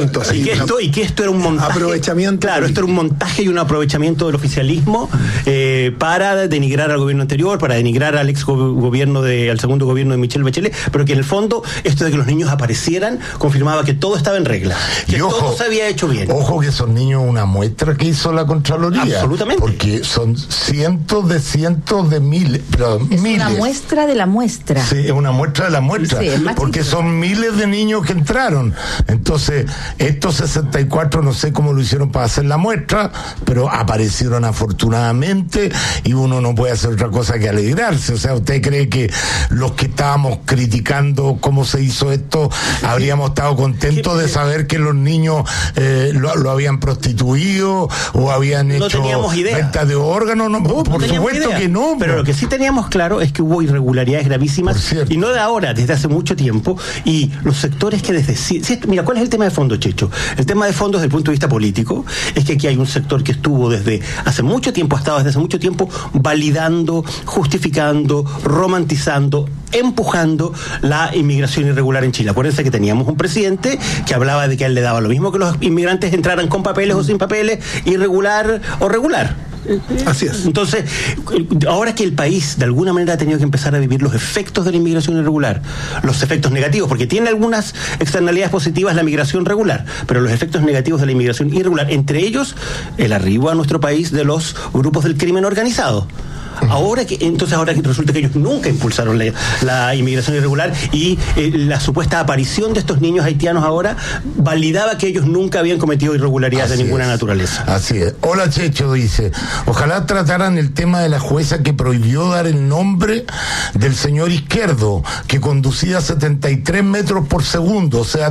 esto era un montaje, aprovechamiento, claro, esto era un montaje y un aprovechamiento del oficialismo para denigrar al gobierno anterior, para denigrar al al segundo gobierno de Michelle Bachelet, pero que en el fondo esto de que los niños aparecieran confirmaba que todo estaba en regla, que todo se había hecho bien.
Ojo que esos niños, una muestra que hizo la Contraloría,
absolutamente,
porque son cientos de miles, pero
es
miles.
Una muestra de la muestra.
Sí, es una muestra de la muestra, porque son miles de niños que entraron. Entonces, estos 64 no sé cómo lo hicieron para hacer la muestra, pero aparecieron afortunadamente y uno no puede hacer otra cosa que alegrarse. O sea, ¿usted cree que los que estábamos criticando cómo se hizo esto habríamos estado contentos de saber que los niños lo habían prostituido o habían hecho venta de órganos? No, por supuesto que no.
Pero lo que sí teníamos claro es que hubo irregularidades gravísimas, y no de ahora, desde hace mucho tiempo, y los sectores que mira, ¿cuál es el tema de fondo, Checho? El tema de fondo desde el punto de vista político es que aquí hay un sector que estuvo desde hace mucho tiempo, ha estado desde hace mucho tiempo validando, justificando, romantizando, empujando la inmigración irregular en Chile. Acuérdense que teníamos un presidente que hablaba de que a él le daba lo mismo que los inmigrantes entraran con papeles o sin papeles, irregular o regular.
Así es.
Entonces, ahora que el país de alguna manera ha tenido que empezar a vivir los efectos de la inmigración irregular, los efectos negativos, porque tiene algunas externalidades positivas la migración regular, pero los efectos negativos de la inmigración irregular, entre ellos el arribo a nuestro país de los grupos del crimen organizado. Ahora que resulta que ellos nunca impulsaron la inmigración irregular y la supuesta aparición de estos niños haitianos ahora validaba que ellos nunca habían cometido irregularidades de ninguna naturaleza.
Así es. Hola Checho, dice, ojalá trataran el tema de la jueza que prohibió dar el nombre del señor Izquierdo, que conducía a 73 metros por segundo, o sea,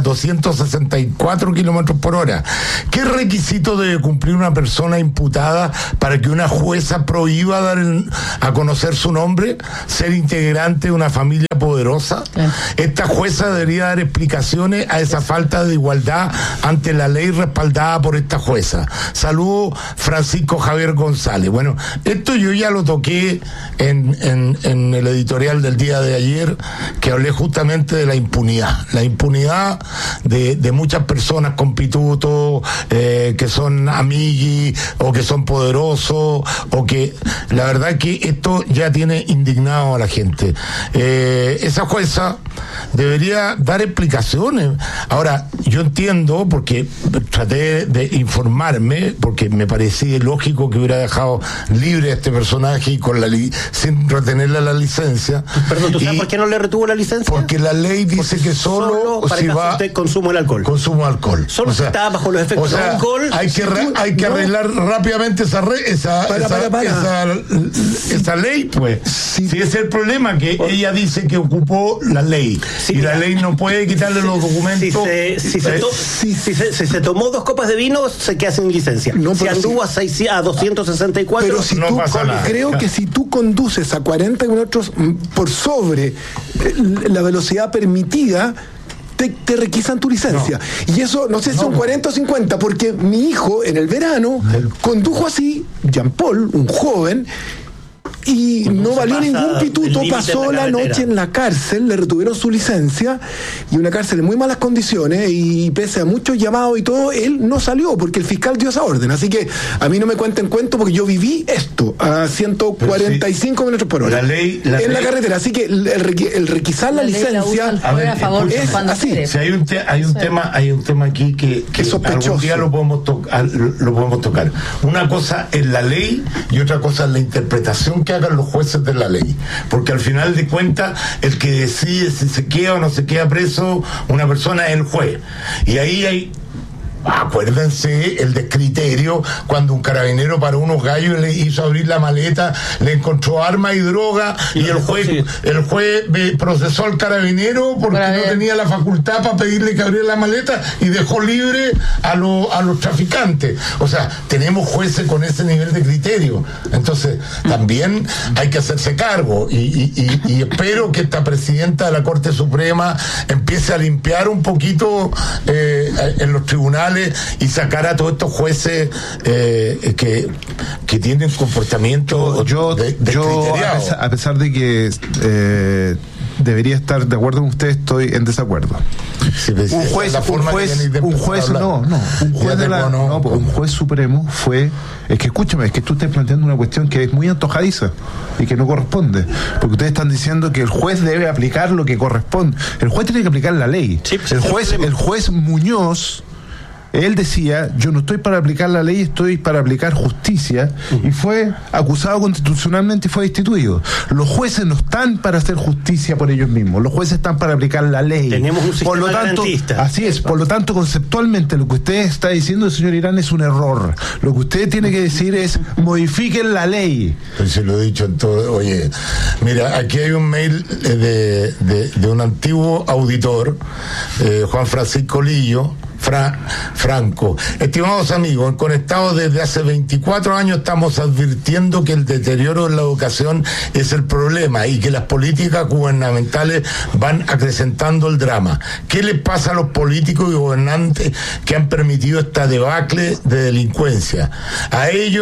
264 kilómetros por hora. ¿Qué requisito debe cumplir una persona imputada para que una jueza prohíba dar a conocer su nombre, ser integrante de una familia poderosa? Esta jueza debería dar explicaciones a esa falta de igualdad ante la ley respaldada por esta jueza. Saludo, Francisco Javier González. Bueno, esto yo ya lo toqué en el editorial del día de ayer, que hablé justamente de la impunidad de muchas personas con pituto, que son amigui o que son poderosos, o que la verdad que esto ya tiene indignado a la gente. Esa jueza debería dar explicaciones. Ahora, yo entiendo, porque traté de informarme, porque me parecía lógico que hubiera dejado libre a este personaje y sin retenerle la licencia.
Perdón, ¿tú sabes por qué no le retuvo la licencia?
Porque la ley dice que solo
para
si
caso
va
usted consumo el alcohol.
Consumo de alcohol.
Solo si está bajo los efectos del alcohol.
Hay que arreglar rápidamente esa ley, pues. Si ese es el problema, que ella dice que ocupó la ley, y la ley no puede quitarle los documentos.
Si se tomó 2 copas de vino, se queda sin licencia. Si anduvo a 264,
pero si
no pasa nada.
Creo que si tú conduces a 40 kilómetros por sobre la velocidad permitida, te requisan tu licencia. No. Y eso, no sé si son 40 o 50, porque mi hijo en el verano condujo así, Jean Paul, un joven, y no valió ningún pituto, pasó la noche en la cárcel, le retuvieron su licencia, y una cárcel en muy malas condiciones, y pese a muchos llamados y todo, él no salió porque el fiscal dio esa orden. Así que a mí no me cuenten cuento, porque yo viví esto a 145 kilómetros por hora en la carretera. Así que el requisar la licencia
es así. Si hay un tema aquí que algún día lo podemos tocar. Una cosa es la ley y otra cosa es la interpretación que hagan los jueces de la ley, porque al final de cuentas el que decide si se queda o no se queda preso una persona es el juez, y ahí hay, acuérdense, el descriterio cuando un carabinero paró unos gallos y le hizo abrir la maleta, le encontró armas y droga, y el juez procesó al carabinero porque no tenía la facultad para pedirle que abriera la maleta y dejó libre a los traficantes. O sea, tenemos jueces con ese nivel de criterio. Entonces también hay que hacerse cargo, y espero que esta presidenta de la Corte Suprema empiece a limpiar un poquito en los tribunales y sacar a todos estos jueces que tienen comportamiento descriteriado.
A pesar de que debería estar de acuerdo con usted, estoy en desacuerdo.
Sí, pues,
un juez supremo fue, es que escúchame, es que tú estás planteando una cuestión que es muy antojadiza y que no corresponde, porque ustedes están diciendo que el juez debe aplicar lo que corresponde. El juez tiene que aplicar la ley. Sí, pues el juez Muñoz Él decía, yo no estoy para aplicar la ley, estoy para aplicar justicia, y fue acusado constitucionalmente y fue destituido. Los jueces no están para hacer justicia por ellos mismos, los jueces están para aplicar la ley.
Tenemos un sistema garantista.
Así es, por lo tanto, conceptualmente lo que usted está diciendo, señor Irán, es un error. Lo que usted tiene que decir es, modifiquen la ley.
Pues se lo he dicho en todo. Oye, mira, aquí hay un mail de un antiguo auditor, Juan Francisco Lillo, Franco. Estimados amigos, conectados desde hace 24 años estamos advirtiendo que el deterioro en la educación es el problema y que las políticas gubernamentales van acrecentando el drama. ¿Qué les pasa a los políticos y gobernantes que han permitido esta debacle de delincuencia? A ellos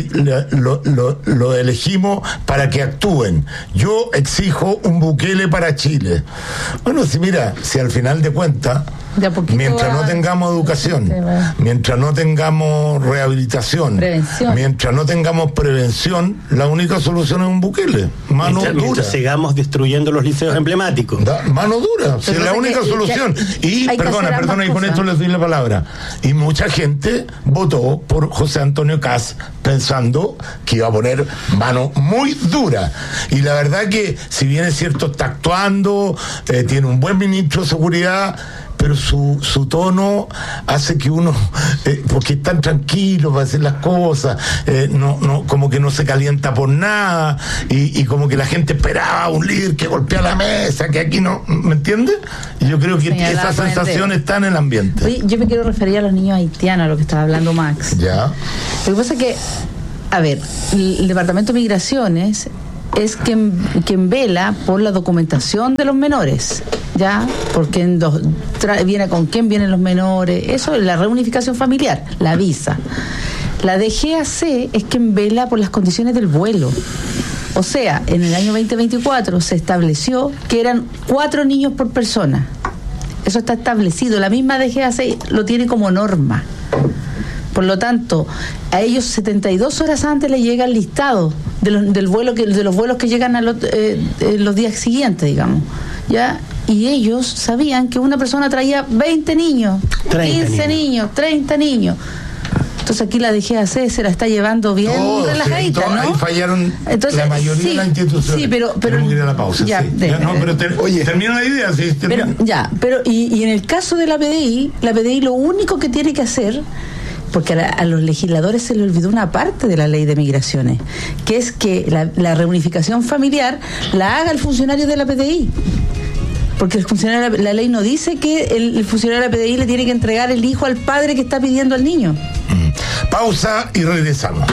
lo elegimos para que actúen. Yo exijo un Bukele para Chile. Bueno, si al final de cuentas, mientras no tengamos educación, mientras no tengamos rehabilitación, mientras no tengamos prevención, la única solución es un Bukele. Mano dura.
Mientras sigamos destruyendo los liceos emblemáticos.
Mano dura, es la única solución. Y, perdona, y con esto les doy la palabra. Y mucha gente votó por José Antonio Kast pensando que iba a poner mano muy dura. Y la verdad que, si bien es cierto, está actuando, tiene un buen ministro de seguridad, pero su tono hace que uno, porque es tan tranquilo para hacer las cosas, como que no se calienta por nada, y como que la gente esperaba un líder que golpea la mesa, que aquí no, ¿me entiendes? Y yo creo que esa sensación está en el ambiente.
Oye, yo me quiero referir a los niños haitianos, a lo que estaba hablando Max.
Ya.
Lo que pasa es que, a ver, el Departamento de Migraciones es quien vela por la documentación de los menores, ¿ya? Por quién viene, con quién vienen los menores, eso es la reunificación familiar, la visa. La DGAC es quien vela por las condiciones del vuelo. O sea, en el año 2024 se estableció que eran 4 niños por persona. Eso está establecido, la misma DGAC lo tiene como norma. Por lo tanto, a ellos 72 horas antes les llega el listado de los vuelos que llegan a los días siguientes, digamos, ¿ya? Y ellos sabían que una persona traía 20 niños, 15 niños, 30 niños. Entonces aquí la DGAC se la está llevando bien relajadita, ¿no?
Ahí fallaron la mayoría de las instituciones.
Sí, pero
tenemos que ir a la pausa. Oye, termina la idea. Sí,
y en el caso de la PDI lo único que tiene que hacer, porque a los legisladores se les olvidó una parte de la ley de migraciones, que es que la reunificación familiar la haga el funcionario de la PDI. Porque la ley no dice que el funcionario de la PDI le tiene que entregar el hijo al padre que está pidiendo al niño.
Pausa y regresamos.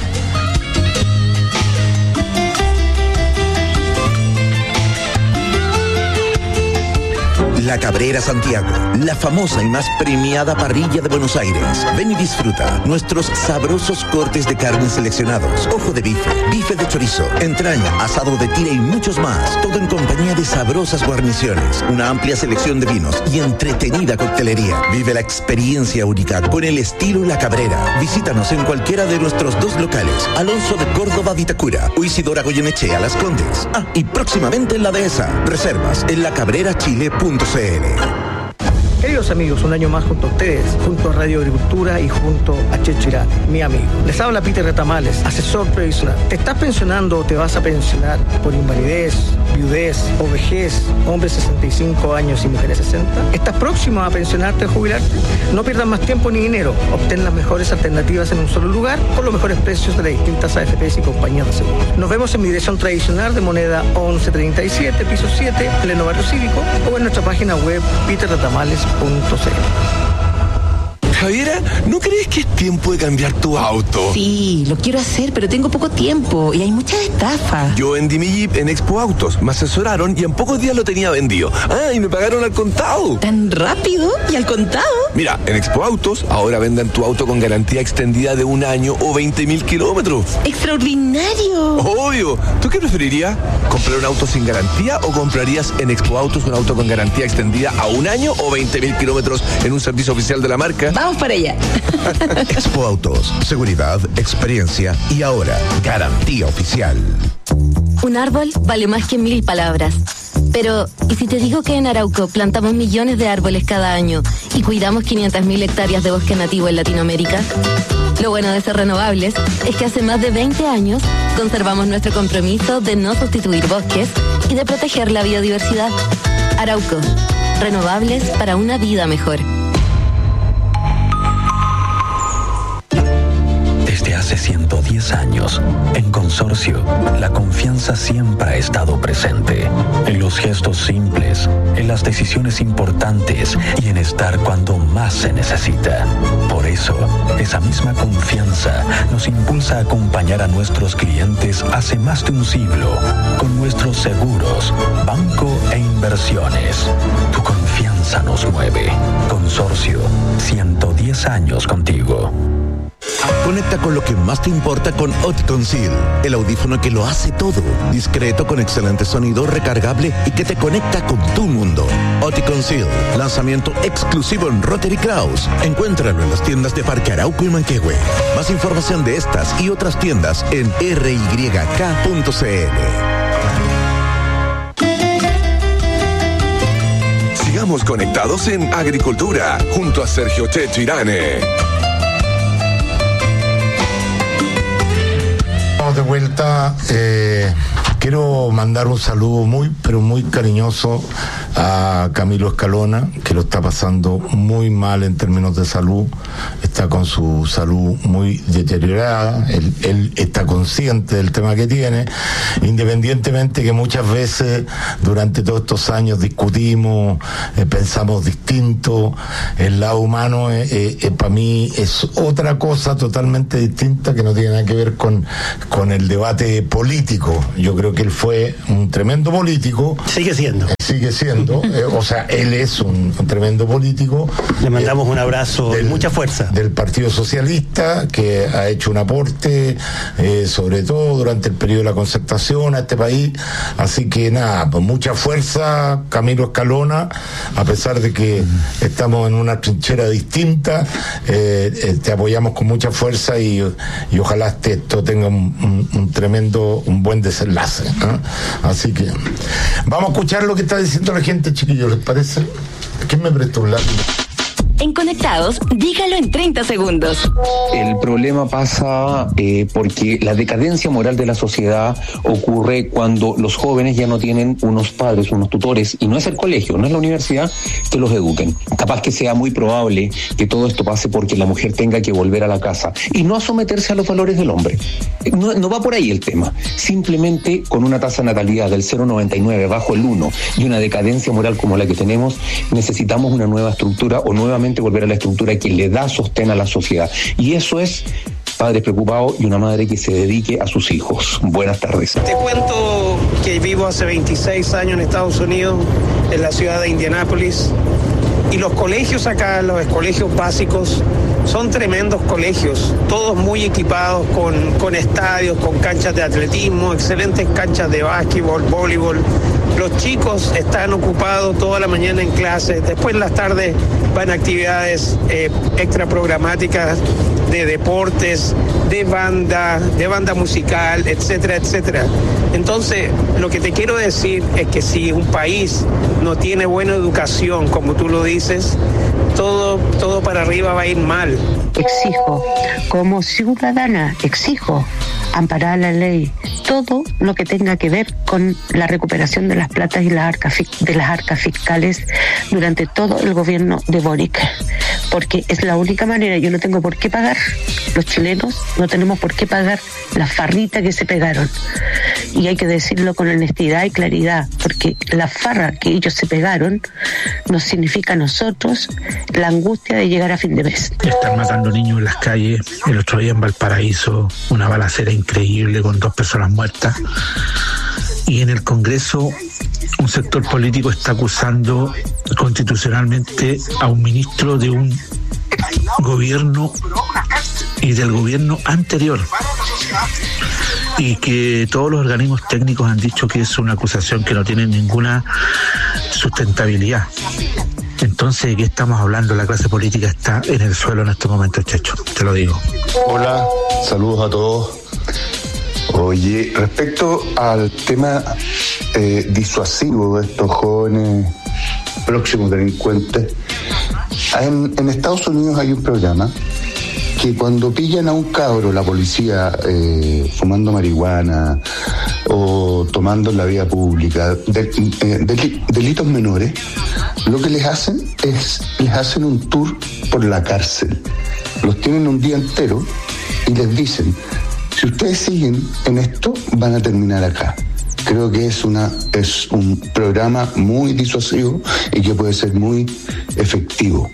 La Cabrera Santiago, la famosa y más premiada parrilla de Buenos Aires. Ven y disfruta nuestros sabrosos cortes de carne seleccionados, ojo de bife, bife de chorizo, entraña, asado de tira y muchos más. Todo en compañía de sabrosas guarniciones, una amplia selección de vinos y entretenida coctelería. Vive la experiencia única con el estilo La Cabrera. Visítanos en cualquiera de nuestros 2 locales, Alonso de Córdoba, Vitacura, o Isidora Goyenechea, Las Condes. Y próximamente en la Dehesa. Reservas en lacabrerachile.cl.
Queridos amigos, un año más junto a ustedes, junto a Radio Agricultura y junto a Checho Irán, mi amigo. Les habla Peter Retamales, asesor previsional. ¿Te estás pensionando o te vas a pensionar por invalidez, viudez o vejez, hombres 65 años y mujeres 60? ¿Estás próximo a pensionarte o jubilarte? No pierdas más tiempo ni dinero. Obtén las mejores alternativas en un solo lugar con los mejores precios de las distintas AFPs y compañías de seguro. Nos vemos en mi dirección tradicional de Moneda 1137, piso 7, pleno barrio cívico, o en nuestra página web peterretamales.cl.
Javiera, ¿no crees que es tiempo de cambiar tu auto?
Sí, lo quiero hacer, pero tengo poco tiempo y hay muchas estafas.
Yo vendí mi Jeep en Expo Autos, me asesoraron y en pocos días lo tenía vendido. Y me pagaron al contado.
¿Tan rápido? ¿Y al contado?
Mira, en Expo Autos ahora venden tu auto con garantía extendida de 1 año o 20.000 kilómetros.
¡Extraordinario!
Obvio. ¿Tú qué preferirías? ¿Comprar un auto sin garantía o comprarías en Expo Autos un auto con garantía extendida a 1 año o 20.000 kilómetros en un servicio oficial de la marca?
Vamos para allá.
Expo Autos, seguridad, experiencia y ahora garantía oficial.
Un árbol vale más que 1000 palabras.
Pero, ¿y si te digo que en Arauco plantamos millones de árboles cada año y cuidamos 500.000 hectáreas de bosque nativo en Latinoamérica? Lo bueno de ser renovables es que hace más de 20 años conservamos nuestro compromiso de no sustituir bosques y de proteger la biodiversidad. Arauco, renovables para una vida mejor.
Desde hace 110 años, en Consorcio, la confianza siempre ha estado presente. En los gestos simples, en las decisiones importantes y en estar cuando más se necesita. Por eso, esa misma confianza nos impulsa a acompañar a nuestros clientes hace más de un siglo con nuestros seguros, banco e inversiones. Tu confianza nos mueve. Consorcio, 110 años contigo.
Conecta con lo que más te importa con Oticon Seal, el audífono que lo hace todo, discreto con excelente sonido, recargable y que te conecta con tu mundo. Oticon Seal, lanzamiento exclusivo en Rotary Kraus. Encuéntralo en las tiendas de Parque Arauco y Manquehue. Más información de estas y otras tiendas en ryk.cl.
Sigamos conectados en Agricultura junto a Sergio Checho Irane.
De vuelta, quiero mandar un saludo muy, pero muy cariñoso a Camilo Escalona, que lo está pasando muy mal en términos de salud, está con su salud muy deteriorada, él está consciente del tema que tiene, independientemente que muchas veces durante todos estos años discutimos, pensamos distinto, el lado humano para mí es otra cosa totalmente distinta que no tiene nada que ver con el debate político. Yo creo que él fue un tremendo político. Sigue siendo, o sea, él es un tremendo político.
Le mandamos un abrazo y mucha fuerza.
Del Partido Socialista, que ha hecho un aporte, sobre todo durante el periodo de la concertación a este país. Así que nada, pues mucha fuerza, Camilo Escalona, a pesar de que estamos en una trinchera distinta, te apoyamos con mucha fuerza y ojalá esto tenga un buen desenlace, ¿eh? Así que vamos a escuchar lo que está diciendo la gente, chiquillos, ¿les parece? ¿Quién me prestó un lápiz?
En Conectados, dígalo en 30 segundos.
El problema pasa porque la decadencia moral de la sociedad ocurre cuando los jóvenes ya no tienen unos padres, unos tutores, y no es el colegio, no es la universidad, que los eduquen. Capaz que sea muy probable que todo esto pase porque la mujer tenga que volver a la casa y no a someterse a los valores del hombre. No va por ahí el tema. Simplemente con una tasa de natalidad del 0,99 bajo el 1 y una decadencia moral como la que tenemos, necesitamos una nueva estructura o nuevamente volver a la estructura que le da sostén a la sociedad. Y eso es padres preocupados y una madre que se dedique a sus hijos. Buenas tardes.
Te cuento que vivo hace 26 años en Estados Unidos, en la ciudad de Indianápolis, y los colegios acá, los colegios básicos, son tremendos colegios, todos muy equipados con estadios, con canchas de atletismo, excelentes canchas de básquetbol, voleibol. Los chicos están ocupados toda la mañana en clases, después en las tardes van a actividades extra programáticas de deportes, de banda musical, etcétera, etcétera. Entonces, lo que te quiero decir es que si un país no tiene buena educación, como tú lo dices, todo para arriba va a ir mal.
Exijo, como ciudadana, amparar la ley, todo lo que tenga que ver con la recuperación de las platas y de las arcas fiscales durante todo el gobierno de Boric, porque es la única manera. Yo no tengo por qué pagar, los chilenos no tenemos por qué pagar la farrita que se pegaron, y hay que decirlo con honestidad y claridad, porque la farra que ellos se pegaron nos significa a nosotros la angustia de llegar a fin de mes.
Están matando niños en las calles. El otro día en Valparaíso, una balacera increíble con 2 personas muertas. Y en el Congreso, un sector político está acusando constitucionalmente a un ministro de un gobierno y del gobierno anterior, y que todos los organismos técnicos han dicho que es una acusación que no tiene ninguna sustentabilidad. Entonces, ¿de qué estamos hablando? La clase política está en el suelo en este momento, Checho, te lo digo.
Hola, saludos a todos.
Oye, respecto al tema disuasivo de estos jóvenes próximos delincuentes, en Estados Unidos hay un programa que cuando pillan a un cabro, la policía, fumando marihuana o tomando en la vía pública, delitos menores, lo que les hacen es, les hacen un tour por la cárcel. Los tienen un día entero y les dicen, si ustedes siguen en esto, van a terminar acá. Creo que es un programa muy disuasivo y que puede ser muy efectivo.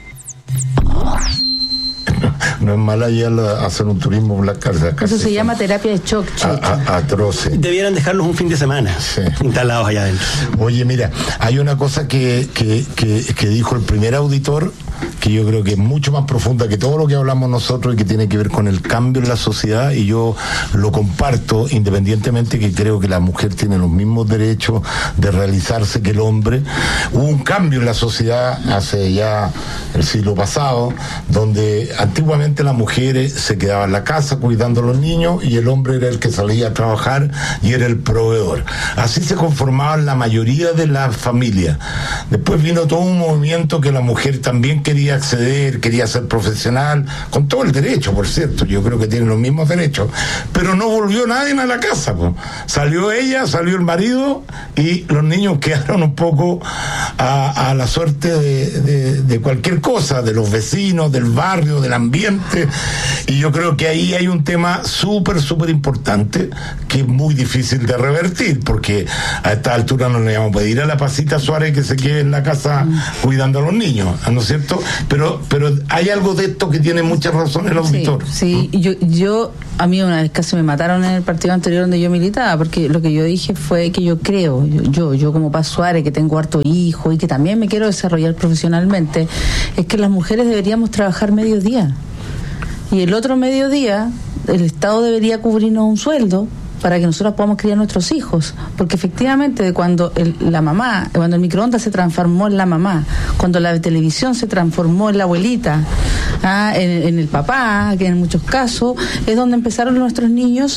No es mala ya hacer un turismo en la cárcel.
Eso se llama terapia de shock.
Atroces.
Debieran dejarlos un fin de semana instalados allá adentro.
Oye, mira, hay una cosa que dijo el primer auditor, que yo creo que es mucho más profunda que todo lo que hablamos nosotros y que tiene que ver con el cambio en la sociedad, y yo lo comparto, independientemente que creo que la mujer tiene los mismos derechos de realizarse que el hombre. Hubo un cambio en la sociedad hace ya el siglo pasado, donde antiguamente las mujeres se quedaban en la casa cuidando a los niños y el hombre era el que salía a trabajar y era el proveedor. Así se conformaban la mayoría de las familias. Después vino todo un movimiento que la mujer también quería acceder, quería ser profesional, con todo el derecho, por cierto, yo creo que tienen los mismos derechos, pero no volvió nadie a la casa, pues. Salió ella, salió el marido y los niños quedaron un poco a la suerte de cualquier cosa, de los vecinos, del barrio, del ambiente, y yo creo que ahí hay un tema súper importante que es muy difícil de revertir, porque a esta altura no le vamos a pedir a la Pasita Suárez que se quede en la casa cuidando a los niños, ¿no es cierto? Pero hay algo de esto que tiene mucha razón el auditor.
Sí, yo a mí una vez casi me mataron en el partido anterior donde yo militaba, porque lo que yo dije fue que yo creo, yo como Paz Suárez, que tengo harto hijo y que también me quiero desarrollar profesionalmente, es que las mujeres deberíamos trabajar mediodía. Y el otro mediodía, el Estado debería cubrirnos un sueldo para que nosotros podamos criar nuestros hijos, porque efectivamente cuando el microondas se transformó en la mamá, cuando la televisión se transformó en la abuelita, en el papá, que en muchos casos es donde empezaron nuestros niños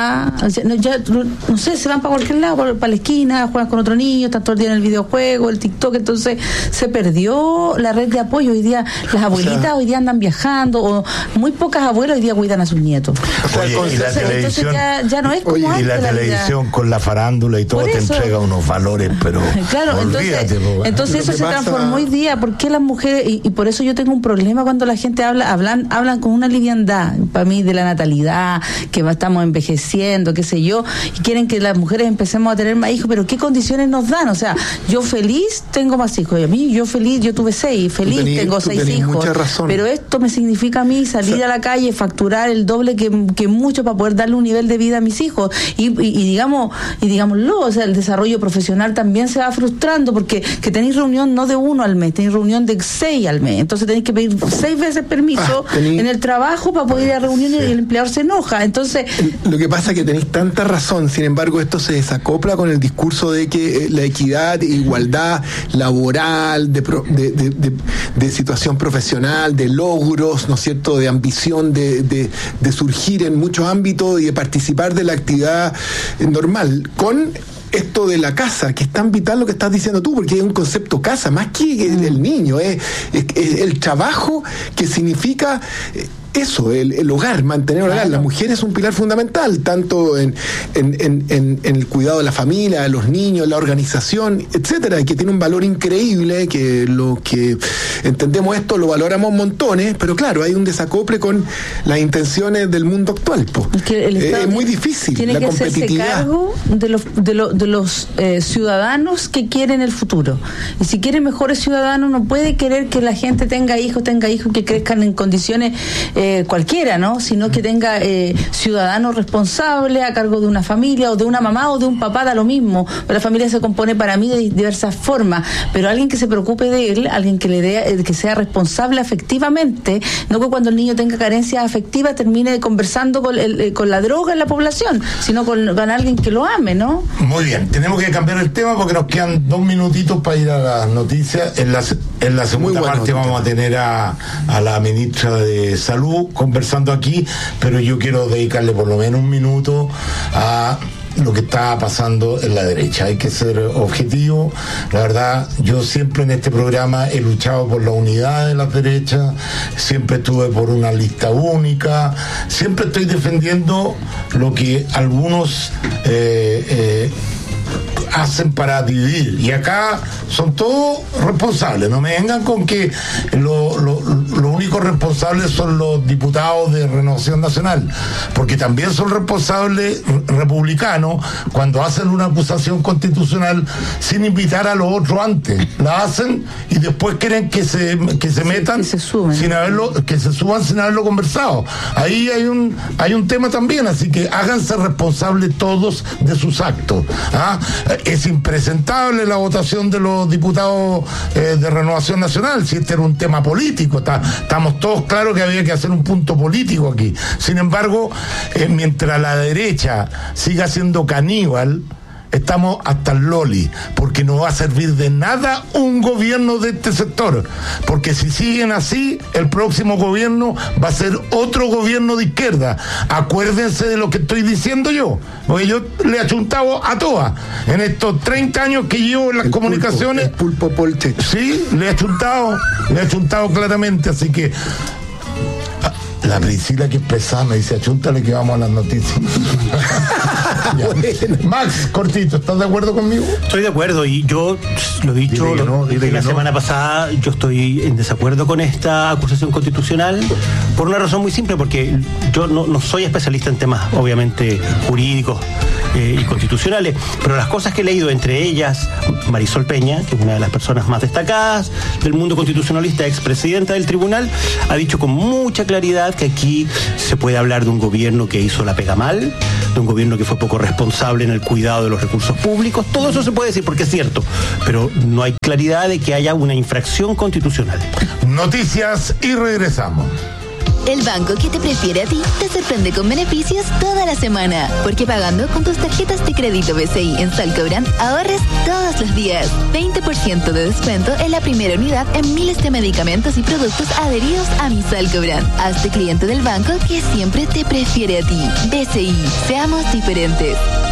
no sé, se van para cualquier lado, para la esquina, juegan con otro niño, están todo el día en el videojuego, el TikTok, entonces se perdió la red de apoyo. Hoy día las abuelitas hoy día andan viajando, o muy pocas abuelas hoy día cuidan a sus nietos. Entonces ya no es como antes.
Y la televisión con la farándula y todo te entrega unos valores, pero
claro, entonces eso se transformó hoy día. ¿Por qué las mujeres? Y por eso yo tengo un problema cuando la gente hablan con una liviandad, para mí, de la natalidad, que estamos envejeciendo, qué sé yo, y quieren que las mujeres empecemos a tener más hijos, pero ¿qué condiciones nos dan? O sea, yo feliz tengo más hijos, y a mí yo feliz, yo tuve 6, tengo 6 hijos, pero esto me significa a mí salir a la calle, facturar el doble que mucho para poder darle un nivel de vida a mis hijos, y digámoslo, o sea, el desarrollo profesional también se va frustrando, porque que tenéis reunión no de 1 al mes, tenéis reunión de 6 al mes, entonces tenéis que pedir 6 veces permiso en el trabajo para poder ir a reuniones, y el empleador se enoja. Entonces,
lo que pasa es que tenéis tanta razón, sin embargo esto se desacopla con el discurso de que la equidad, igualdad laboral, de situación profesional, de logros, ¿no es cierto?, de ambición, de surgir en muchos ámbitos y de participar de la actividad normal, con esto de la casa, que es tan vital lo que estás diciendo tú, porque es un concepto casa, más que el niño, es el trabajo que significa eso, el hogar, mantener el hogar. La mujer es un pilar fundamental, tanto en el cuidado de la familia, de los niños, la organización, etcétera, que tiene un valor increíble, que lo que entendemos esto lo valoramos montones, pero claro, hay un desacople con las intenciones del mundo actual. Es muy difícil
tiene
la
que
competitividad.
hacerse cargo de los ciudadanos que quieren el futuro. Y si quiere mejores ciudadanos, no puede querer que la gente tenga hijos que crezcan en condiciones cualquiera, ¿no? Sino que tenga ciudadanos responsables a cargo de una familia, o de una mamá o de un papá, da lo mismo. Pero la familia se compone para mí de diversas formas, pero alguien que se preocupe de él, alguien que le dé, que sea responsable afectivamente, no que cuando el niño tenga carencias afectivas termine conversando con la droga en la población, sino con alguien que lo ame, ¿no?
Muy bien, tenemos que cambiar el tema porque nos quedan 2 minutitos para ir a las noticias. En la segunda parte vamos a tener a la ministra de Salud, salud conversando aquí, pero yo quiero dedicarle por lo menos un minuto a lo que está pasando en la derecha. Hay que ser objetivo. La verdad, yo siempre en este programa he luchado por la unidad de las derechas, siempre estuve por una lista única, siempre estoy defendiendo lo que algunos hacen para dividir, y acá son todos responsables. No me vengan con que los únicos responsables son los diputados de Renovación Nacional, porque también son responsables republicanos cuando hacen una acusación constitucional sin invitar a los otros antes. La hacen y después quieren que se metan, que se suban sin haberlo conversado. Ahí hay un tema también, así que háganse responsables todos de sus actos. Es impresentable la votación de los diputados de Renovación Nacional, si este era un tema político. Estamos todos claros que había que hacer un punto político aquí. Sin embargo, mientras la derecha siga siendo caníbal, estamos hasta el loli, porque no va a servir de nada un gobierno de este sector, porque si siguen así, el próximo gobierno va a ser otro gobierno de izquierda. Acuérdense de lo que estoy diciendo yo, porque yo le he achuntado a todas en estos 30 años que llevo en las comunicaciones.
Pulpo Polche.
Sí, le he achuntado claramente, así que la Priscila, que es pesada, me dice: achúntale que vamos a las noticias. Max, cortito, ¿estás de acuerdo conmigo?
Estoy de acuerdo, y yo lo he dicho la semana pasada, yo estoy en desacuerdo con esta acusación constitucional por una razón muy simple, porque yo no soy especialista en temas obviamente jurídicos y constitucionales, pero las cosas que he leído, entre ellas Marisol Peña, que es una de las personas más destacadas del mundo constitucionalista, expresidenta del tribunal, ha dicho con mucha claridad que aquí se puede hablar de un gobierno que hizo la pega mal, de un gobierno que fue poco responsable en el cuidado de los recursos públicos. Todo eso se puede decir porque es cierto, pero no hay claridad de que haya una infracción constitucional.
Noticias y regresamos.
El banco que te prefiere a ti te sorprende con beneficios toda la semana, porque pagando con tus tarjetas de crédito BCI en Salcobrand ahorres todos los días. 20% de descuento en la primera unidad en miles de medicamentos y productos adheridos a mi Salcobrand. Hazte cliente del banco que siempre te prefiere a ti. BCI, seamos diferentes.